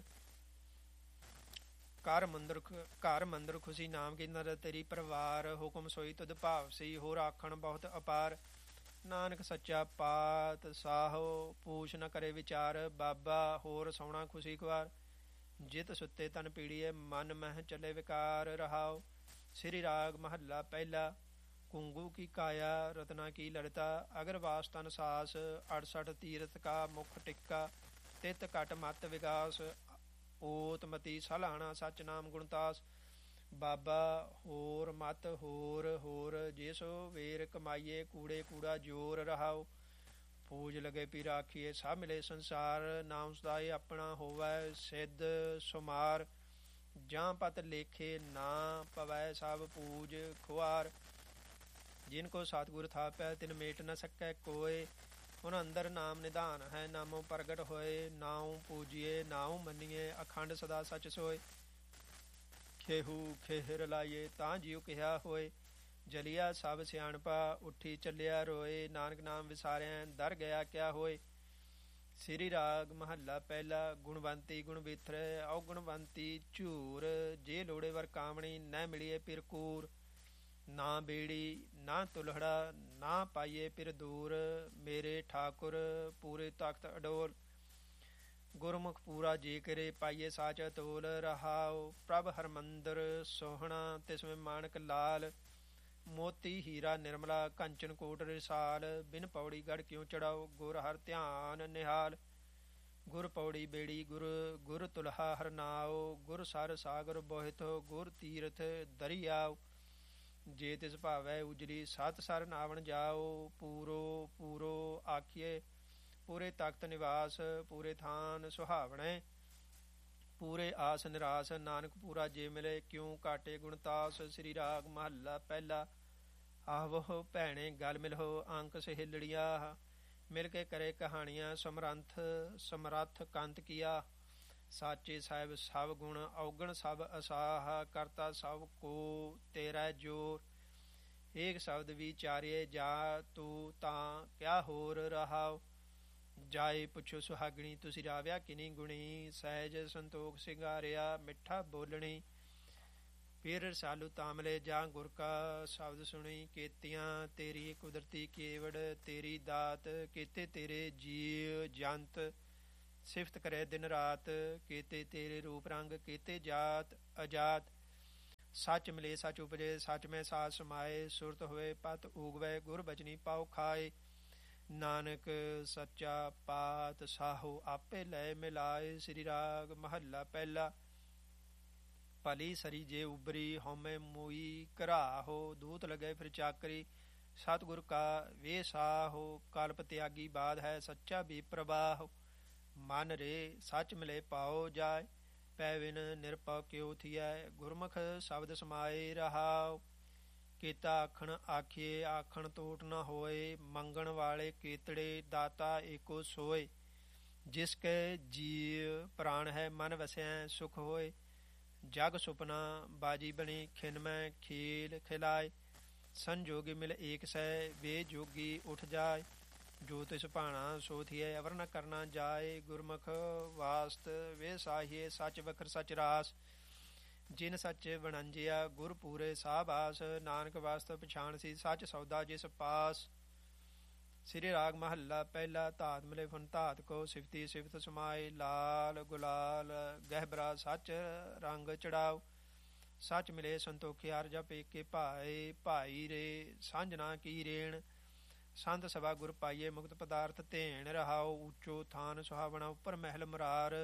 ਘਰ ਮੰਦਰ ਖੁਸ਼ੀ ਨਾਮ ਕੀ ਨਜ਼ਰ ਤੇਰੀ ਪਰਵਾਰ, ਹੁਕਮ ਸੋਈ ਤੁਧ ਭਾਵ ਸੀ ਹੋਰ ਆਖਣ ਬਹੁਤ ਅਪਾਰ। ਨਾਨਕ ਸੱਚਾ ਪਾਤ ਸਾਹੋ ਪੂਛ ਨ ਕਰੇ ਵਿਚਾਰ, ਬਾਬਾ ਹੋਰ ਸੋਹਣਾ ਖੁਸ਼ੀ ਖੁਆਰ। ਜਿਤ ਸੁੱਤੇ ਤਨ ਪੀੜੀਏ ਮਨ ਮਹਿ ਚੱਲੇ ਵਿਕਾਰ ਰਹਾਉ। ਸ੍ਰੀ ਰਾਗ ਮਹੱਲਾ ਪਹਿਲਾ। ਕੁੰਗੂ ਕੀ ਕਾਇਆ ਰਤਨਾ ਕੀ ਲੜਤਾ, ਅਗਰ ਵਾਸ ਤਨ ਸਾਸ, 68 ਤੀਰਥ ਕਾ ਮੁਖ ਟਿੱਕਾ। ਤਿਤ ਘਟ ਮਤ ਵਿਗਾਸ, ਓਤ ਮਤੀ ਸਲਾਣਾ ਸੱਚ ਨਾਮ ਗੁਣਤਾਸ। ਬਾਬਾ ਹੋਰ ਮਤ ਹੋਰ ਹੋਰ, ਜੇ ਸੋ ਵੇਰ ਕਮਾਈਏ ਕੂੜੇ ਕੂੜਾ ਜੋਰ ਰਹਾਉ। ਪੂਜ ਲਗੇ ਪੀ ਰਾਖੀਏ ਸਭ ਮਿਲੇ ਸੰਸਾਰ, ਨਾਮ ਸਦਾਏ ਆਪਣਾ ਹੋਵੈ ਸਿੱਧ ਸੁਮਾਰ। ਜਾਂ ਪਤ ਲੇਖੇ ਨਾ ਪਵੈ ਸਭ ਪੂਜ ਖੁਆਰ, ਜਿਨ ਕੋ ਸਤਿਗੁਰ ਥਾਪੈ ਤਿਨ ਮੇਟ ਨ ਸਕੈ ਕੋਇ। ਹੁਣ ਅੰਦਰ ਨਾਮ ਨਿਧਾਨ ਹੈ ਨਾਮੋ ਪ੍ਰਗਟ ਹੋਏ, ਨਾਉ ਪੂਜੀਏ ਨਾਉ ਮੰਨੀਏ ਅਖੰਡ ਸਦਾ ਸਚ ਸੋਏ। ਖੇਹੂ ਖੇਹਰ ਲਾਈਏ ਤਾਂ ਜਿਉ ਕਿਹਾ ਹੋਏ, ਜਲਿਆ ਸਭ ਸਿਆਣਪਾ ਉੱਠੀ ਚੱਲਿਆ ਰੋਏ। ਨਾਨਕ ਨਾਮ ਵਿਸਾਰਿਆ ਦਰ ਗਿਆ ਕਿਆ ਹੋਏ। ਸ੍ਰੀ ਰਾਗ ਮਹੱਲਾ ਪਹਿਲਾ। ਗੁਣਵੰਤੀ ਗੁਣ ਵਿਥਰੈ ਔਗੁਣਵੰਤੀ ਝੂਰ, ਜੇ ਲੋੜੇ ਵਰ ਕਾਮਣੀ ਨ ਮਿਲੀਏ ਪਿਰ ਕੂਰ। ਨਾ ਬੇੜੀ ਨਾ ਤੁਲਹੜਾ ਨਾ ਪਾਈਏ ਪਿਰ ਦੂਰ, ਮੇਰੇ ਠਾਕੁਰ ਪੂਰੇ ਤਖਤ ਅਡੋਲ। ਗੁਰਮੁਖ ਪੂਰਾ ਜੇ ਕਰੇ ਪਾਈਏ ਸਾਚ ਅਤੋਲ ਰਹਾਉ। ਪ੍ਰਭ ਹਰਮੰਦਰ ਸੋਹਣਾ ਤਿਸਮੇ ਮਾਣਕ ਲਾਲ, ਮੋਤੀ ਹੀਰਾ ਨਿਰਮਲਾ ਕੰਚਨ ਕੋਟ ਰਿਸਾਲ। ਬਿਨ ਪੌੜੀ ਗੜ ਕਿਉ ਚੜਾਓ ਗੁਰ ਹਰ ਧਿਆਨ ਨਿਹਾਲ। ਗੁਰ ਪੌੜੀ ਬੇੜੀ ਗੁਰ ਤੁਲਹਾ ਹਰ ਨਾਉ, ਗੁਰ ਸਰ ਸਾਗਰ ਬੋਹਿਥ ਗੁਰ ਤੀਰਥ ਦਰਿਆਉ। ਜੇ ਤਿਸ ਭਾਵੈ ਉਜਲੀ ਸਤ ਸਰ ਨਾਵਣ ਜਾਓ, ਪੂਰੋ ਪੂਰੋ ਆਖੀਏ ਪੂਰੇ ਤਖਤ ਨਿਵਾਸ। ਪੂਰੇ ਥਾਨ ਸੁਹਾਵਣੇ ਪੂਰੇ ਆਸ ਨਿਰਾਸ, ਨਾਨਕ ਪੂਰਾ ਜੇ ਮਿਲੇ ਕਿਉ ਕਾਟੇ ਗੁਣਤਾਸ। ਸ੍ਰੀ ਰਾਗ ਮਹੱਲਾ ਪਹਿਲਾ। ਆਵੋ ਭੈਣੇ ਗਲ ਮਿਲੋ ਅੰਕ ਸਹੇਲੜੀਆ, ਮਿਲ ਕੇ ਕਰੇ ਕਹਾਣੀਆਂ ਸਮਰੱਥ ਕੰਤ ਕੀਆ। ਸਾਚੇ ਸਾਹਿਬ ਸਭ ਗੁਣ ਔਗਣ ਸਭ ਅਸਾਹ, ਕਰਤਾ ਸਭ ਕੋ ਤੇਰਾ ਜੋਰ। ਏਕ ਸ਼ਬਦ ਵਿਚਾਰਿਏ ਜਾ ਤੂੰ ਤਾਂ ਕਿਆ ਹੋਰ ਰਹਾਉ। ਜਾਏ ਪੁੱਛੋ ਸੁਹਾਗਣੀ ਤੁਸੀਂ ਰਾਵਿਆ ਕਿਨੀ ਗੁਣੀ, ਸਹਿਜ ਸੰਤੋਖ ਸਿੰਗਾਰਿਆ ਮਿੱਠਾ ਬੋਲਣੀ। ਫਿਰ ਰਸਾਲੂ ਤਾਮਲੇ ਜਾਂ ਗੁਰ ਕਾ ਸ਼ਬਦ ਸੁਣੀ ਕੀਤੀਆਂ ਤੇਰੀ ਕੁਦਰਤੀ ਕੇਵੜ ਤੇਰੀ ਦਾਤ ਕੀਤੇ ਤੇਰੇ ਜੀਵ ਜੰਤ ਸਿਫਤ ਕਰੇ ਦਿਨ ਰਾਤ ਕੀਤੇ ਤੇਰੇ ਰੂਪ ਰੰਗ ਕੀਤੇ ਜਾਤ ਅਜਾਤ ਸੱਚ ਮਿਲੇ ਸੱਚ ਉਪਜੇ ਸੱਚ ਮੈਂ ਸਾਥ ਸਮਾਏ ਸੁਰਤ ਹੋਏ ਪਤ ਊਗਵੇ ਗੁਰ ਬਚਨੀ ਪਾਉ ਖਾਏ ਨਾਨਕ ਸੱਚਾ ਪਾਤ ਸਾਹੋ ਆਪੇ ਲੈ ਮਿਲਾਏ। ਸ੍ਰੀ ਰਾਗ ਮਹੱਲਾ ਪਹਿਲਾ। ਭਲੀ ਸਰੀ ਜੇ ਉਬਰੀ ਹਉਮੈ ਮੋਈ ਘਰਾਹੋ ਦੂਤ ਲਗੇ ਫਿਰ ਚਾਕਰੀ ਸਤਿਗੁਰ ਕਾ ਵੇ ਸਾਹੋ ਕਲਪ ਤਿਆਗੀ ਬਾਦ ਹੈ ਸੱਚਾ ਵੀ ਪ੍ਰਵਾਹ ਮਨ ਰੇ ਸੱਚ ਮਿਲੇ ਪਾਓ ਜਾਏ ਪੈ ਵਿਨ ਨਿਰਭਉ ਕਿਉ ਥੀਐ ਗੁਰਮੁਖ ਸ਼ਬਦ ਸਮਾਏ ਰਹਾਉ ਕੀਤਾ ਆਖਣ ਆਖੀਏ ਆਖਣ ਟੋਟ ਨ ਹੋਏ ਮੰਗਣ ਵਾਲੇ ਕੀਤੜੇ ਦਾਤਾ ਏਕੋ ਸੋਏ ਜਿਸ ਕੇ ਜੀਵ ਪ੍ਰਾਣ ਹੈ ਮਨ ਵਸਿਆ ਸੁਖ ਹੋਏ ਜਗ ਸੁਪਨਾ ਬਾਜੀ ਬਣੀ ਖਿਨਮੈ ਖੇਲ ਖਿਲਾਏ ਸੰਜੋਗੀ ਮਿਲ ਏਕ ਸੈ ਵੇ ਜੋਗੀ ਉਠ ਜਾਏ ਜੋ ਤਿਸ ਭਾਣਾ ਸੋ ਥੀਐ ਅਵਰ ਨ ਕਰਨਾ ਜਾਏ ਗੁਰਮੁਖ ਵਾਸਤ ਵੇ ਸਾਹੀਏ ਸੱਚ ਵਖਰ ਸੱਚ ਰਾਸ ਜਿਨ ਸੱਚ ਵਣੰਜਿਆ ਗੁਰ ਪੂਰੇ ਸਾਬਾਸ ਨਾਨਕ ਵਾਸਤ ਪਛਾਣ ਸੀ ਸੱਚ ਸੌਦਾ ਜਿਸ ਪਾਸ। ਸ੍ਰੀ ਰਾਗ ਮਹੱਲਾ ਪਹਿਲਾ। ਧਾਤ ਮਿਲੇ ਫੁਨ ਧਾਤ ਕੋ ਸਿਫਤੀ ਸਿਫਤ ਸਮਾਏ ਲਾਲ ਗੁਲਾਲ ਗਹਿਬਰਾ ਸੱਚ ਰੰਗ ਚੜਾਓ ਸੱਚ ਮਿਲੇ ਸੰਤੋਖੀ ਅਰਜਾ ਪੇਕੇ ਭਾਏ ਭਾਈ ਰੇ ਸਾਂਝਣਾ ਕੀ ਰੇਣ ਸੰਤ ਸਭਾ ਗੁਰ ਪਾਈਏ ਮੁਕਤ ਪਦਾਰਥ ਧੇਣ ਰਹਾਓ ਉੱਚੋ ਥਾਨ ਸੁਹਾਵਣਾ ਉੱਪਰ ਮਹਿਲ ਮੁਰਾਰ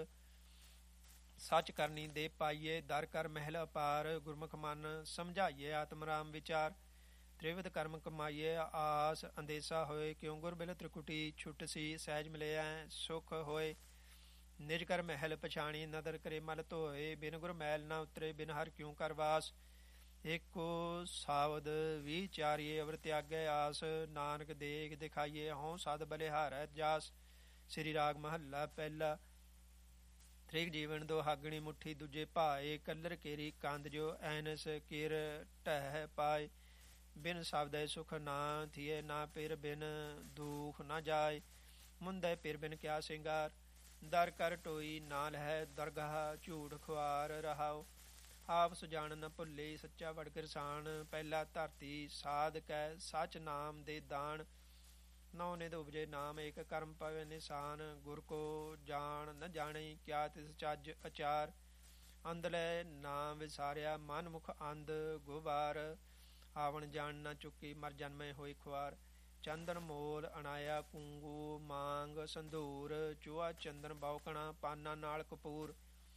ਸੱਚ ਕਰਨੀ ਦੇ ਪਾਈਏ ਦਰ ਕਰ ਮਹਿਲ ਅਪਾਰ ਗੁਰਮੁਖ ਮਨ ਸਮਝਾਈਏ ਆਤਮ ਰਾਮ ਵਿਚਾਰ ਤ੍ਰਿਵਿਧ ਕਰਮ ਕਮਾਈਏ ਆਸ ਅੰਦੇਸਾ ਹੋਏ ਕਿਉਂ ਗੁਰ ਬਿਲ ਤ੍ਰਿਕੁਟੀ ਛੁੱਟ ਸੀ ਸਹਿਜ ਮਿਲਿਆ ਸੁਖ ਹੋਏ ਨਿਜ ਕਰ ਮਹਿਲ ਪਛਾਣੀ ਨਦਰ ਕਰੇ ਮਲ ਧੋਏ ਬਿਨ ਗੁਰ ਮੈਲ ਨਾ ਉਤਰੇ ਬਿਨ ਹਰ ਕਿਉਂ ਕਰ ਵਾਸ ਏਕੋ ਸਾਵਦ ਵਿਚਾਰੀਏ ਅਵਰ ਤਿਆਗੈ ਆਸ ਨਾਨਕ ਦੇਖ ਦਿਖਾਈਏ ਹਉ ਸਦ ਬਲਿਹਾਰੈ ਜਾਸ। ਸ੍ਰੀ ਰਾਗ ਮਹੱਲਾ ਪਹਿਲਾ। ਤ੍ਰਿਗ ਜੀਵਨ ਦੋ ਹਾਗਣੀ ਮੁੱਠੀ ਦੂਜੇ ਭਾਏ ਕੱਲਰ ਕੇਰੀ ਕੰਦ ਜੋ ਐਨਸ ਕਿਰ ਢਹਿ ਪਾਏ ਬਿਨ ਸ਼ਬਦੈ ਸੁਖ ਨਾ ਥੀਏ ਨਾ ਪਿਰ ਬਿਨ ਦੁਖ ਨਾ ਜਾਏ ਮੁੰਦੈ ਪਿਰ ਬਿਨ ਕਿਆ ਸਿੰਗਾਰ ਦਰ ਕਰ ਟੋਈ ਨਾਲ ਹੈ ਦਰਗਾਹ ਝੂਠ ਖੁਆਰ ਰਹਾਓ ਆਪ ਸੁਜਾਨ ਨ ਭੁੱਲੇ ਸੱਚਾ ਵੜ ਕਿਰਸਾਨ ਪਹਿਲਾ ਧਰਤੀ ਸਾਧ ਕੈ ਸੱਚ ਨਾਮ ਦੇ ਦਾਨ ਨੌ ਨਿਧ ਉਪਜੇ ਨਾਮ ਏਕ ਕਰਮ ਪਵੇ ਨਿਸ਼ਾਨ ਗੁਰ ਕੋ ਜਾਣ ਨ ਜਾਣੇ ਕਿਆ ਤਿਸ ਚੱਜ ਅਚਾਰ ਅੰਧਲੇ ਨਾਮ ਵਿਸਾਰਿਆ ਮਨ ਮੁਖ ਅੰਧ ਗੁਬਾਰ ਆਵਣ ਜਾਣ ਨ ਚੁੱਕੀ ਮਰ ਜਨਮੇ ਹੋਈ ਖੁਆਰ ਚੰਦਨ ਮੋਲ ਅਣਾਇਆ ਕੁੰਗੂ ਮਾਂਗ ਸੰਧੂਰ ਚੂਹਾ ਚੰਦਨ ਬੌਕਣਾ ਪਾਨਾ ਨਾਲ ਕਪੂਰ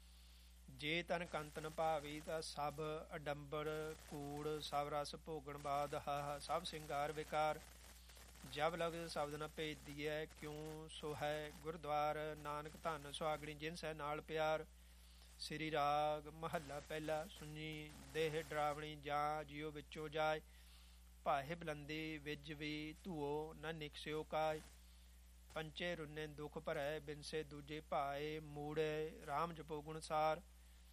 ਜੇ ਤਨ ਕੰਤਨ ਭਾਵੀ ਤਾਂ ਸਭ ਅਡੰਬਰ ਕੂੜ ਸਭ ਰਸ ਭੋਗਣ ਬਾਦ ਹਾ ਸਭ ਸਿੰਗਾਰ ਵਿਕਾਰ ਜਬ ਲਗਦ ਸ਼ਬਦ ਨ ਭੇਦੀਐ ਕਿਉਂ ਸੋ ਹੈ ਗੁਰਦੁਆਰ ਨਾਨਕ ਧਨ ਸੁਹਾਗਣੀ ਜਿਨ ਸੈ ਨਾਲ ਪਿਆਰ। ਸ੍ਰੀ ਰਾਗ ਮਹੱਲਾ ਪਹਿਲਾ। ਸੁਣੀ ਦੇਹ ਡਰਾਵਣੀ ਜਾਂ ਜਿਉ ਵਿੱਚੋਂ ਜਾਏ ਭਾਹੇ ਬਲੰਦੀ ਵਿਜ ਵੀ ਧੂਓ ਨ ਨਿਕਸਿਓ ਕਾਇ ਪੰਚੇ ਰੁੰਨੇ ਦੁਖ ਭਰੈ ਬਿਨਸੇ ਦੂਜੇ ਭਾਏ ਮੂੜੇ ਰਾਮ ਜਪੋ ਗੁਣਸਾਰ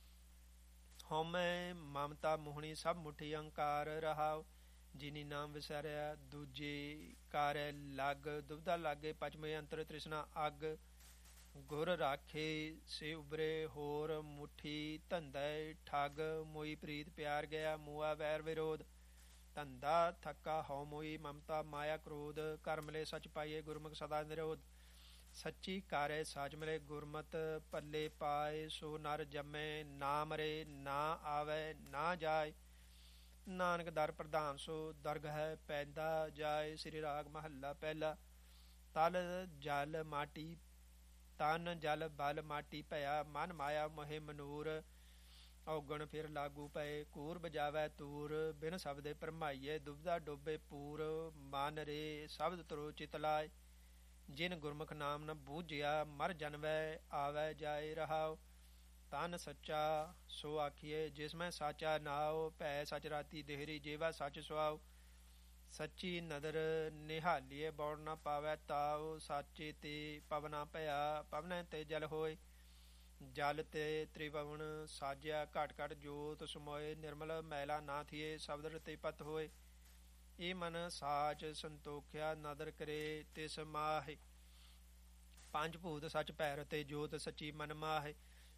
ਹਉਮੈ ਮਮਤਾ ਮੋਹਣੀ ਸਭ ਮੁਠੀ ਅੰਕਾਰ ਰਹਾਉ ਜਿਨੀ ਨਾਮ ਵਿਸਾਰਿਆ ਦੂਜੇ ਕਾਰੈ ਲੱਗ ਦੁਬਦਾ ਲਾਗੇ ਪਚਮੇ ਅੰਤਰ ਤ੍ਰਿਸ਼ਨਾ ਅੱਗ ਗੁਰ ਰਾਖੇ ਸੇ ਉਬਰੇ ਹੋਰ ਮੁੱਠੀ ਧੰਦੈ ਠੱਗ ਮੋਈ ਪ੍ਰੀਤ ਪਿਆਰ ਗਿਆ ਮੂਆ ਵੈਰ ਵਿਰੋਧ ਧੰਦਾ ਥੱਕਾ ਹਉ ਮੋਈ ਮਮਤਾ ਮਾਇਆ ਕ੍ਰੋਧ ਕਰ ਮਿਲੇ ਸੱਚ ਪਾਈਏ ਗੁਰਮੁਖ ਸਦਾ ਨਿਰੋਧ ਸੱਚੀ ਕਾਰੈ ਸਾਚ ਮਿਲੇ ਗੁਰਮਤ ਪੱਲੇ ਪਾਏ ਸੋ ਨਰ ਜੰਮੇ ਨਾ ਮਰੇ ਨਾ ਆਵੈ ਨਾ ਜਾਏ ਨਾਨਕ ਦਰ ਪ੍ਰਧਾਨ ਸੋ ਦਰਗ ਹੈ ਪੈਂਦਾ ਜਾਏ। ਸ੍ਰੀ ਰਾਗ ਮਹੱਲਾ ਪਹਿਲਾ। ਤਲ ਜਲ ਮਾਟੀ ਤਨ ਜਲ ਬਲ ਮਾਟੀ ਭਇਆ ਮਨ ਮਾਇਆ ਮੋਹਿ ਮਨੂਰ ਔਗਣ ਫਿਰ ਲਾਗੂ ਪਏ ਕੂਰ ਬਜਾਵੈ ਤੂਰ ਬਿਨ ਸ਼ਬਦੇ ਭਰਮਾਈਏ ਦੁਬਦਾ ਡੋਬੇ ਪੂਰ ਮਨ ਰੇ ਸ਼ਬਦ ਤਰੋ ਚਿਤ ਲਾਏ ਜਿਨ ਗੁਰਮੁਖ ਨਾਮ ਨ ਬੂਝਿਆ ਮਰ ਜਨਵੈ ਆਵੈ ਜਾਏ ਰਹਾਉ ਤਨ ਸੱਚਾ ਸੋ ਆਖੀਏ ਜਿਸ ਮੈਂ ਸਾਚਾ ਨਾਉ ਭੈ ਸਚ ਰਾਤੀ ਦੇਹਰੀ ਜੇਵਾ ਸੱਚ ਸੁਆਉ ਸੱਚੀ ਨਦਰ ਨਿਹਾਲੀਏ ਬੌੜ ਨਾ ਪਾਵੈ ਤਾਉ ਸਾਚੇ ਤੇ ਪਵਨਾ ਭਇਆ ਪਵਨੈ ਤੇ ਜਲ ਹੋਏ ਜਲ ਤੇ ਤ੍ਰਿਭਵਨ ਸਾਜਿਆ ਘਟ ਘਟ ਜੋਤ ਸਮੋਏ ਨਿਰਮਲ ਮੈਲਾ ਨਾ ਥੀਏ ਸ਼ਬਦ ਰਤੇ ਪਤ ਹੋਏ ਇਹ ਮਨ ਸਾਚ ਸੰਤੋਖਿਆ ਨਦਰ ਕਰੇ ਤਿਸ ਮਾਹੇ ਪੰਜ ਭੂਤ ਸੱਚ ਭੈ ਰਤੇ ਜੋਤ ਸੱਚੀ ਮਨ ਮਾਹੇ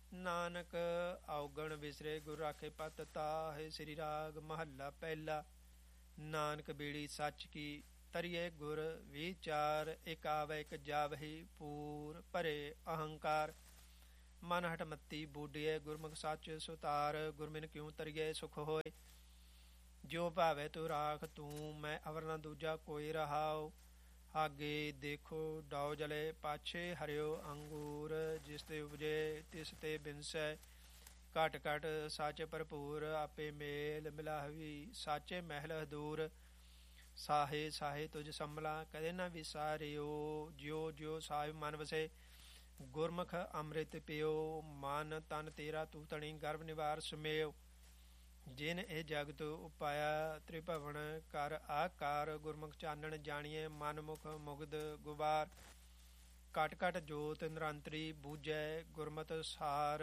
ਨਾਨਕ ਔਗਣ ਵਿਸਰੇ ਗੁਰ ਰਾਖੇ ਪਤ ਤਾਹੇ। ਸ੍ਰੀ ਰਾਗ ਮਹੱਲਾ ਪਹਿਲਾ। ਨਾਨਕ ਬੀੜੀ ਸੱਚ ਕੀ ਤਰੀਏ ਗੁਰ ਵਿਚਾਰ। ਇਕ ਆਵੈ ਇਕ ਜਾਵਹੀ ਪੂਰ ਭਰੇ ਅਹੰਕਾਰ। ਮਨ ਹਟ ਮੱਤੀ ਬੂਡੀਏ ਗੁਰਮੁਖ ਸੱਚ ਸੁਤਾਰ। ਗੁਰਮਿਨ ਕਿਉ ਤਰੀਏ ਸੁਖ ਹੋਏ ਜੋ ਭਾਵੇ ਤੂੰ ਰਾਖ ਤੂੰ। ਮੈਂ ਅਵਰ ਨਾ ਦੂਜਾ ਕੋਈ ਰਹਾਉ। ਆਗੇ ਦੇਖੋ ਡਾਉ ਜਲੇ ਪਾਛੇ ਹਰਿਓ ਅੰਗੂਰ। ਜਿਸ ਤੇ ਉਪਜੇ ਤਿਸ ਤੇ ਬਿਨਸੈ ਘਟ ਘਟ ਸੱਚ ਭਰਪੂਰ। ਆਪੇ ਮੇਲ ਮਿਲਾਵੀ ਸਾਚੇ ਮਹਿਲ ਹਦੂਰ। ਸਾਹੇ ਸਾਹੇ ਤੁਝ ਸੰਭਲਾ ਕਦੇ ਨਾ ਵਿਸਾਰਿਓ। ਜਿਉ ਜਿਉ ਸਾਹਿਬ ਮਨ ਵਸੇ ਗੁਰਮੁਖ ਅੰਮ੍ਰਿਤ ਪਿਓ। ਮਨ ਤਨ ਤੇਰਾ ਤੂੰ ਤਣੀ ਗਰਭ ਨਿਵਾਰ ਸੁਮੇਉ। ਜਿਨ ਇਹ ਜਗਤ ਉਪਾਇਆ ਤ੍ਰਿਭਵਨ ਕਰ ਆਕਾਰ। ਗੁਰਮੁਖ ਚਾਨਣ ਜਾਣੀਏ ਮਨ ਮੁਖ ਮੁਗਧ ਗੁਬਾਰ। ਘਟ ਘਟ ਜੋਤ ਨਿਰੰਤਰੀ ਬੂਝੈ ਗੁਰਮਤਿ ਸਾਰ।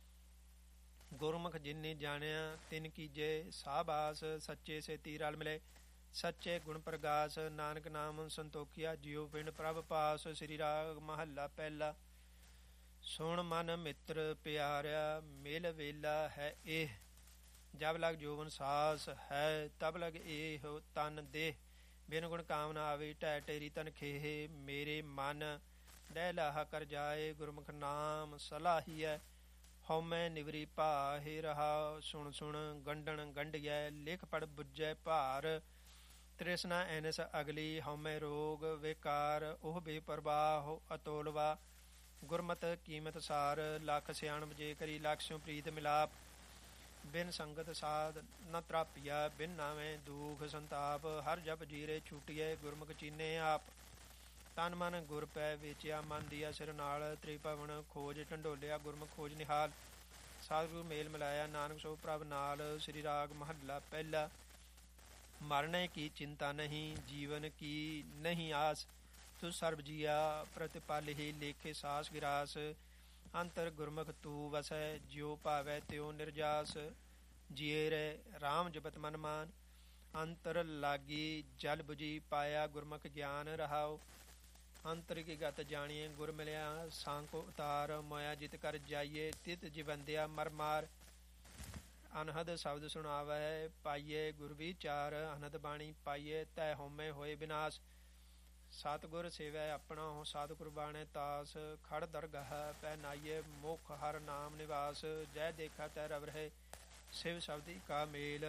ਗੁਰਮੁਖ ਜਿਨੀ ਜਾਣਿਆ ਤਿਨ ਕੀਜੇ ਸਾਬਾਸ। ਸੱਚੇ ਸੇਤੀ ਰਲ ਮਿਲੇ ਸੱਚੇ ਗੁਣ ਪ੍ਰਗਾਸ। ਨਾਨਕ ਨਾਮ ਸੰਤੋਖੀਆ ਜਿਉ ਪਿੰਡ ਪ੍ਰਭ ਪਾਸ। ਸ੍ਰੀ ਰਾਗ ਮਹੱਲਾ ਪਹਿਲਾ। ਸੁਣ ਮਨ ਮਿੱਤਰ ਪਿਆਰਿਆ ਮਿਲ ਵੇਲਾ ਹੈ ਇਹ। ਜਬ ਲਗ ਜੋਵਨ ਸਾਸ ਹੈ ਤਬ ਲਗ ਇਹ ਤਨ ਦੇਹ। ਬਿਨ ਗੁਣ ਕਾਮਨਾ ਆਵੇ ਢਹਿ ਢੇਰੀ ਤਨ ਖੇਹ। ਮੇਰੇ ਮਨ ਡਹਿ ਲਾਹਾ ਕਰ ਜਾਏ ਗੁਰਮੁਖ ਨਾਮ ਸਲਾਹੀਐ। ਹਉਮੈ ਨਿਵਰੀ ਭਾਹੇ ਰਹਾ ਸੁਣ ਸੁਣ ਗੰਢਣ ਗੰਢੀਐ। ਲਿਖ ਪੜ ਬੁੱਝੈ ਭਾਰ ਤ੍ਰਿਸ਼ਨਾ ਐਨਸ ਅਗਲੀ। ਹਉਮੈ ਰੋਗ ਵਿਕਾਰ ਉਹ ਬੇਪਰਵਾਹ ਅਤੋਲਵਾ। ਗੁਰਮਤਿ ਕੀਮਤ ਸਾਰ ਲੱਖ ਸਿਆਣਪ ਜੇ ਕਰੀ ਲੱਖ ਸਿਉ ਪ੍ਰੀਤ ਮਿਲਾਪ। ਬਿਨ ਸੰਗਤ ਸਾਧ ਨ ਤ੍ਰਾਪੀਆ ਬਿਨ ਨਾਵੇਂ ਦੁਖ ਸੰਤਾਪ। ਹਰ ਜਪ ਜੀਰੇ ਛੂਟੀਏ ਗੁਰਮੁਖ ਚੀਨੇ ਆਪ। ਤਨ ਮਨ ਗੁਰ ਪੈ ਵੇਚਿਆ ਮਨ ਦੀਆ ਸਿਰ ਨਾਲ। ਤ੍ਰਿਭਵਨ ਖੋਜ ਢੰਡੋਲਿਆ ਗੁਰਮੁਖ ਖੋਜ ਨਿਹਾਲ। ਸਤਿਗੁਰੂ ਮੇਲ ਮਿਲਾਇਆ ਨਾਨਕ ਸੋ ਪ੍ਰਭ ਨਾਲ। ਸ੍ਰੀ ਰਾਗ ਮਹੱਲਾ ਪਹਿਲਾ। ਮਰਨੇ ਕੀ ਚਿੰਤਾ ਨਹੀਂ ਜੀਵਨ ਕੀ ਨਹੀਂ ਆਸ। ਤੂੰ ਸਰਬ ਜੀਆ ਪ੍ਰਤਿਪਾਲਿ ਲੇਖੇ ਸਾਸ ਗਿਰਾਸ। ਅੰਤਰ ਗੁਰਮੁਖ ਤੂੰ ਵਸੈ ਜਿਉ ਭਾਵੈ ਤਿਉ ਨਿਰਜਾਸ। ਜੀਏ ਰਹਿ ਰਾਮ ਜਪਤ ਮਨ ਮਾਨ ਅੰਤਰ ਲਾਗੀ। ਜਲ ਬੁਝੀ ਪਾਇਆ ਗੁਰਮੁਖ ਗਿਆਨ ਰਹਾਉ। ਅੰਤਰ ਕੀ ਗਤ ਜਾਣੀਏ ਗੁਰ ਮਿਲਿਆ ਸਾਂਕੋ ਉਤਾਰ। ਮੋਇਆ ਜਿਤ ਕਰ ਜਾਈਏ ਤਿਤ ਜੀਵੰਦਿਆ ਮਰ ਮਾਰ। ਅਨਹਦ ਸ਼ਬਦ ਸੁਣਾਵੈ ਪਾਈਏ ਗੁਰ ਵਿਚਾਰ। ਅਨਹਦ ਬਾਣੀ ਪਾਈਏ ਤੈ ਹਉਮੈ ਹੋਏ ਬਿਨਾਸ਼। ਸਤਿਗੁਰ ਸੇਵੈ ਆਪਣਾ ਹੋ ਸਾਧ ਕੁਰਬਾਨੇ ਤਾਸ। ਖੜ ਦਰਗਾਹ ਪੈ ਨਾਈਏ ਮੁਖ ਹਰ ਨਾਮ ਨਿਵਾਸ। ਜੈ ਦੇਖਾ ਤੈ ਰਵ ਰਹੇ ਸਿਵ ਸ਼ਬਦੀ ਕਾ ਮੇਲ।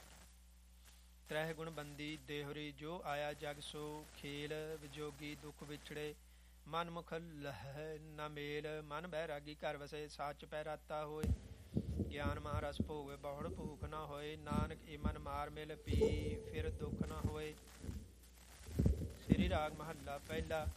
ਤ੍ਰਹਿ ਗੁਣ ਬੰਦੀ ਦੇਹੁਰੀ ਜੋ ਆਇਆ ਜਗ ਸੋ ਖੇਲ। ਵਿਜੋਗੀ ਦੁਖ ਵਿਛੜੇ ਮਨ ਮੁਖ ਲਹਿ ਨ ਮੇਲ। ਮਨ ਬੈਰਾਗੀ ਘਰ ਵਸੇ ਸਾਚ ਪੈ ਰਾਤਾ ਹੋਏ। ਗਿਆਨ ਮਹਾਰਸ ਭੋਗ ਬਹੁੜ ਭੂਖ ਨਾ ਹੋਏ। ਨਾਨਕ ਏ ਮਨ ਮਾਰ ਮਿਲ ਪੀ ਫਿਰ ਦੁੱਖ ਨਾ ਹੋਏ। ਸ੍ਰੀ ਰਾਗ ਮਹੱਲਾ ਪਹਿਲਾ।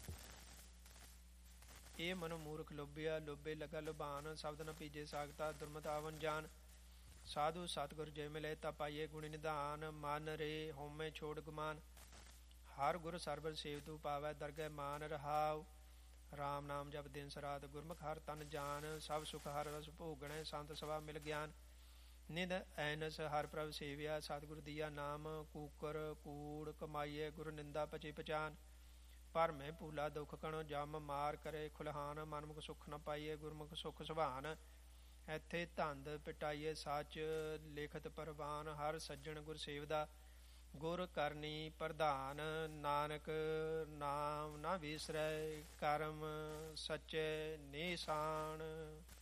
ਇਹ ਮਨੁ ਮੂਰਖ ਲੋਭਿਆ ਲੋਭੇ ਲਗਾ ਲੁਭਾਨ। ਸ਼ਬਦ ਨ ਪੀਜੇ ਸਾਗਤਾ ਦੁਰਮਤ ਆਵਨ ਜਾਨ। ਸਾਧੂ ਸਤਿਗੁਰ ਜੇ ਮਿਲੇ ਤਾ ਪਾਈਏ ਗੁਣ ਨਿਧਾਨ। ਮਨ ਰੇ ਹਉਮੈ ਛੋੜ ਗੁਮਾਨ। ਹਰ ਗੁਰ ਸਰਬਰ ਸੇਵਤੂ ਪਾਵੈ ਦਰਗਹਿ ਮਾਨ ਰਹਾਉ। ਰਾਮ ਨਾਮ ਜਪ ਦਿਨ ਸਰਾਤ ਗੁਰਮੁਖ ਹਰ ਤਨ ਜਾਨ। ਸਭ ਸੁਖ ਹਰ ਰਸ ਭੋਗਣੈ ਸੰਤ ਸਭਾ ਮਿਲ ਗਿਆਨ। ਨਿਧ ਐਨਸ ਹਰ ਪ੍ਰਭ ਸੇਵਿਆ ਸਤਿਗੁਰ ਦੀਆ ਨਾਮ। ਕੂਕਰ ਕੂੜ ਕਮਾਈਏ ਗੁਰ ਨਿੰਦਾ ਪਚੇ ਪਛਾਨ। ਭਰਮੈ ਭੂਲਾ ਦੁਖ ਕਣੋ ਜਮ ਮਾਰ ਕਰੇ ਖੁਲਹਾਨ। ਮਨਮੁਖ ਸੁਖ ਨ ਪਾਈਏ ਗੁਰਮੁਖ ਸੁਖ ਸੁਭਾਨ। ਇੱਥੇ ਧੰਦ ਪਿਟਾਈਏ ਸੱਚ ਲਿਖਤ ਪਰਵਾਨ। ਹਰ ਸੱਜਣ ਗੁਰ ਸੇਵਦਾ ਗੁਰ ਕਰਨੀ ਪ੍ਰਧਾਨ। ਨਾਨਕ ਨਾਮ ਨਾ ਵਿਸਰੈ ਕਰਮ ਸੱਚੇ ਨਿਸ਼ਾਨ।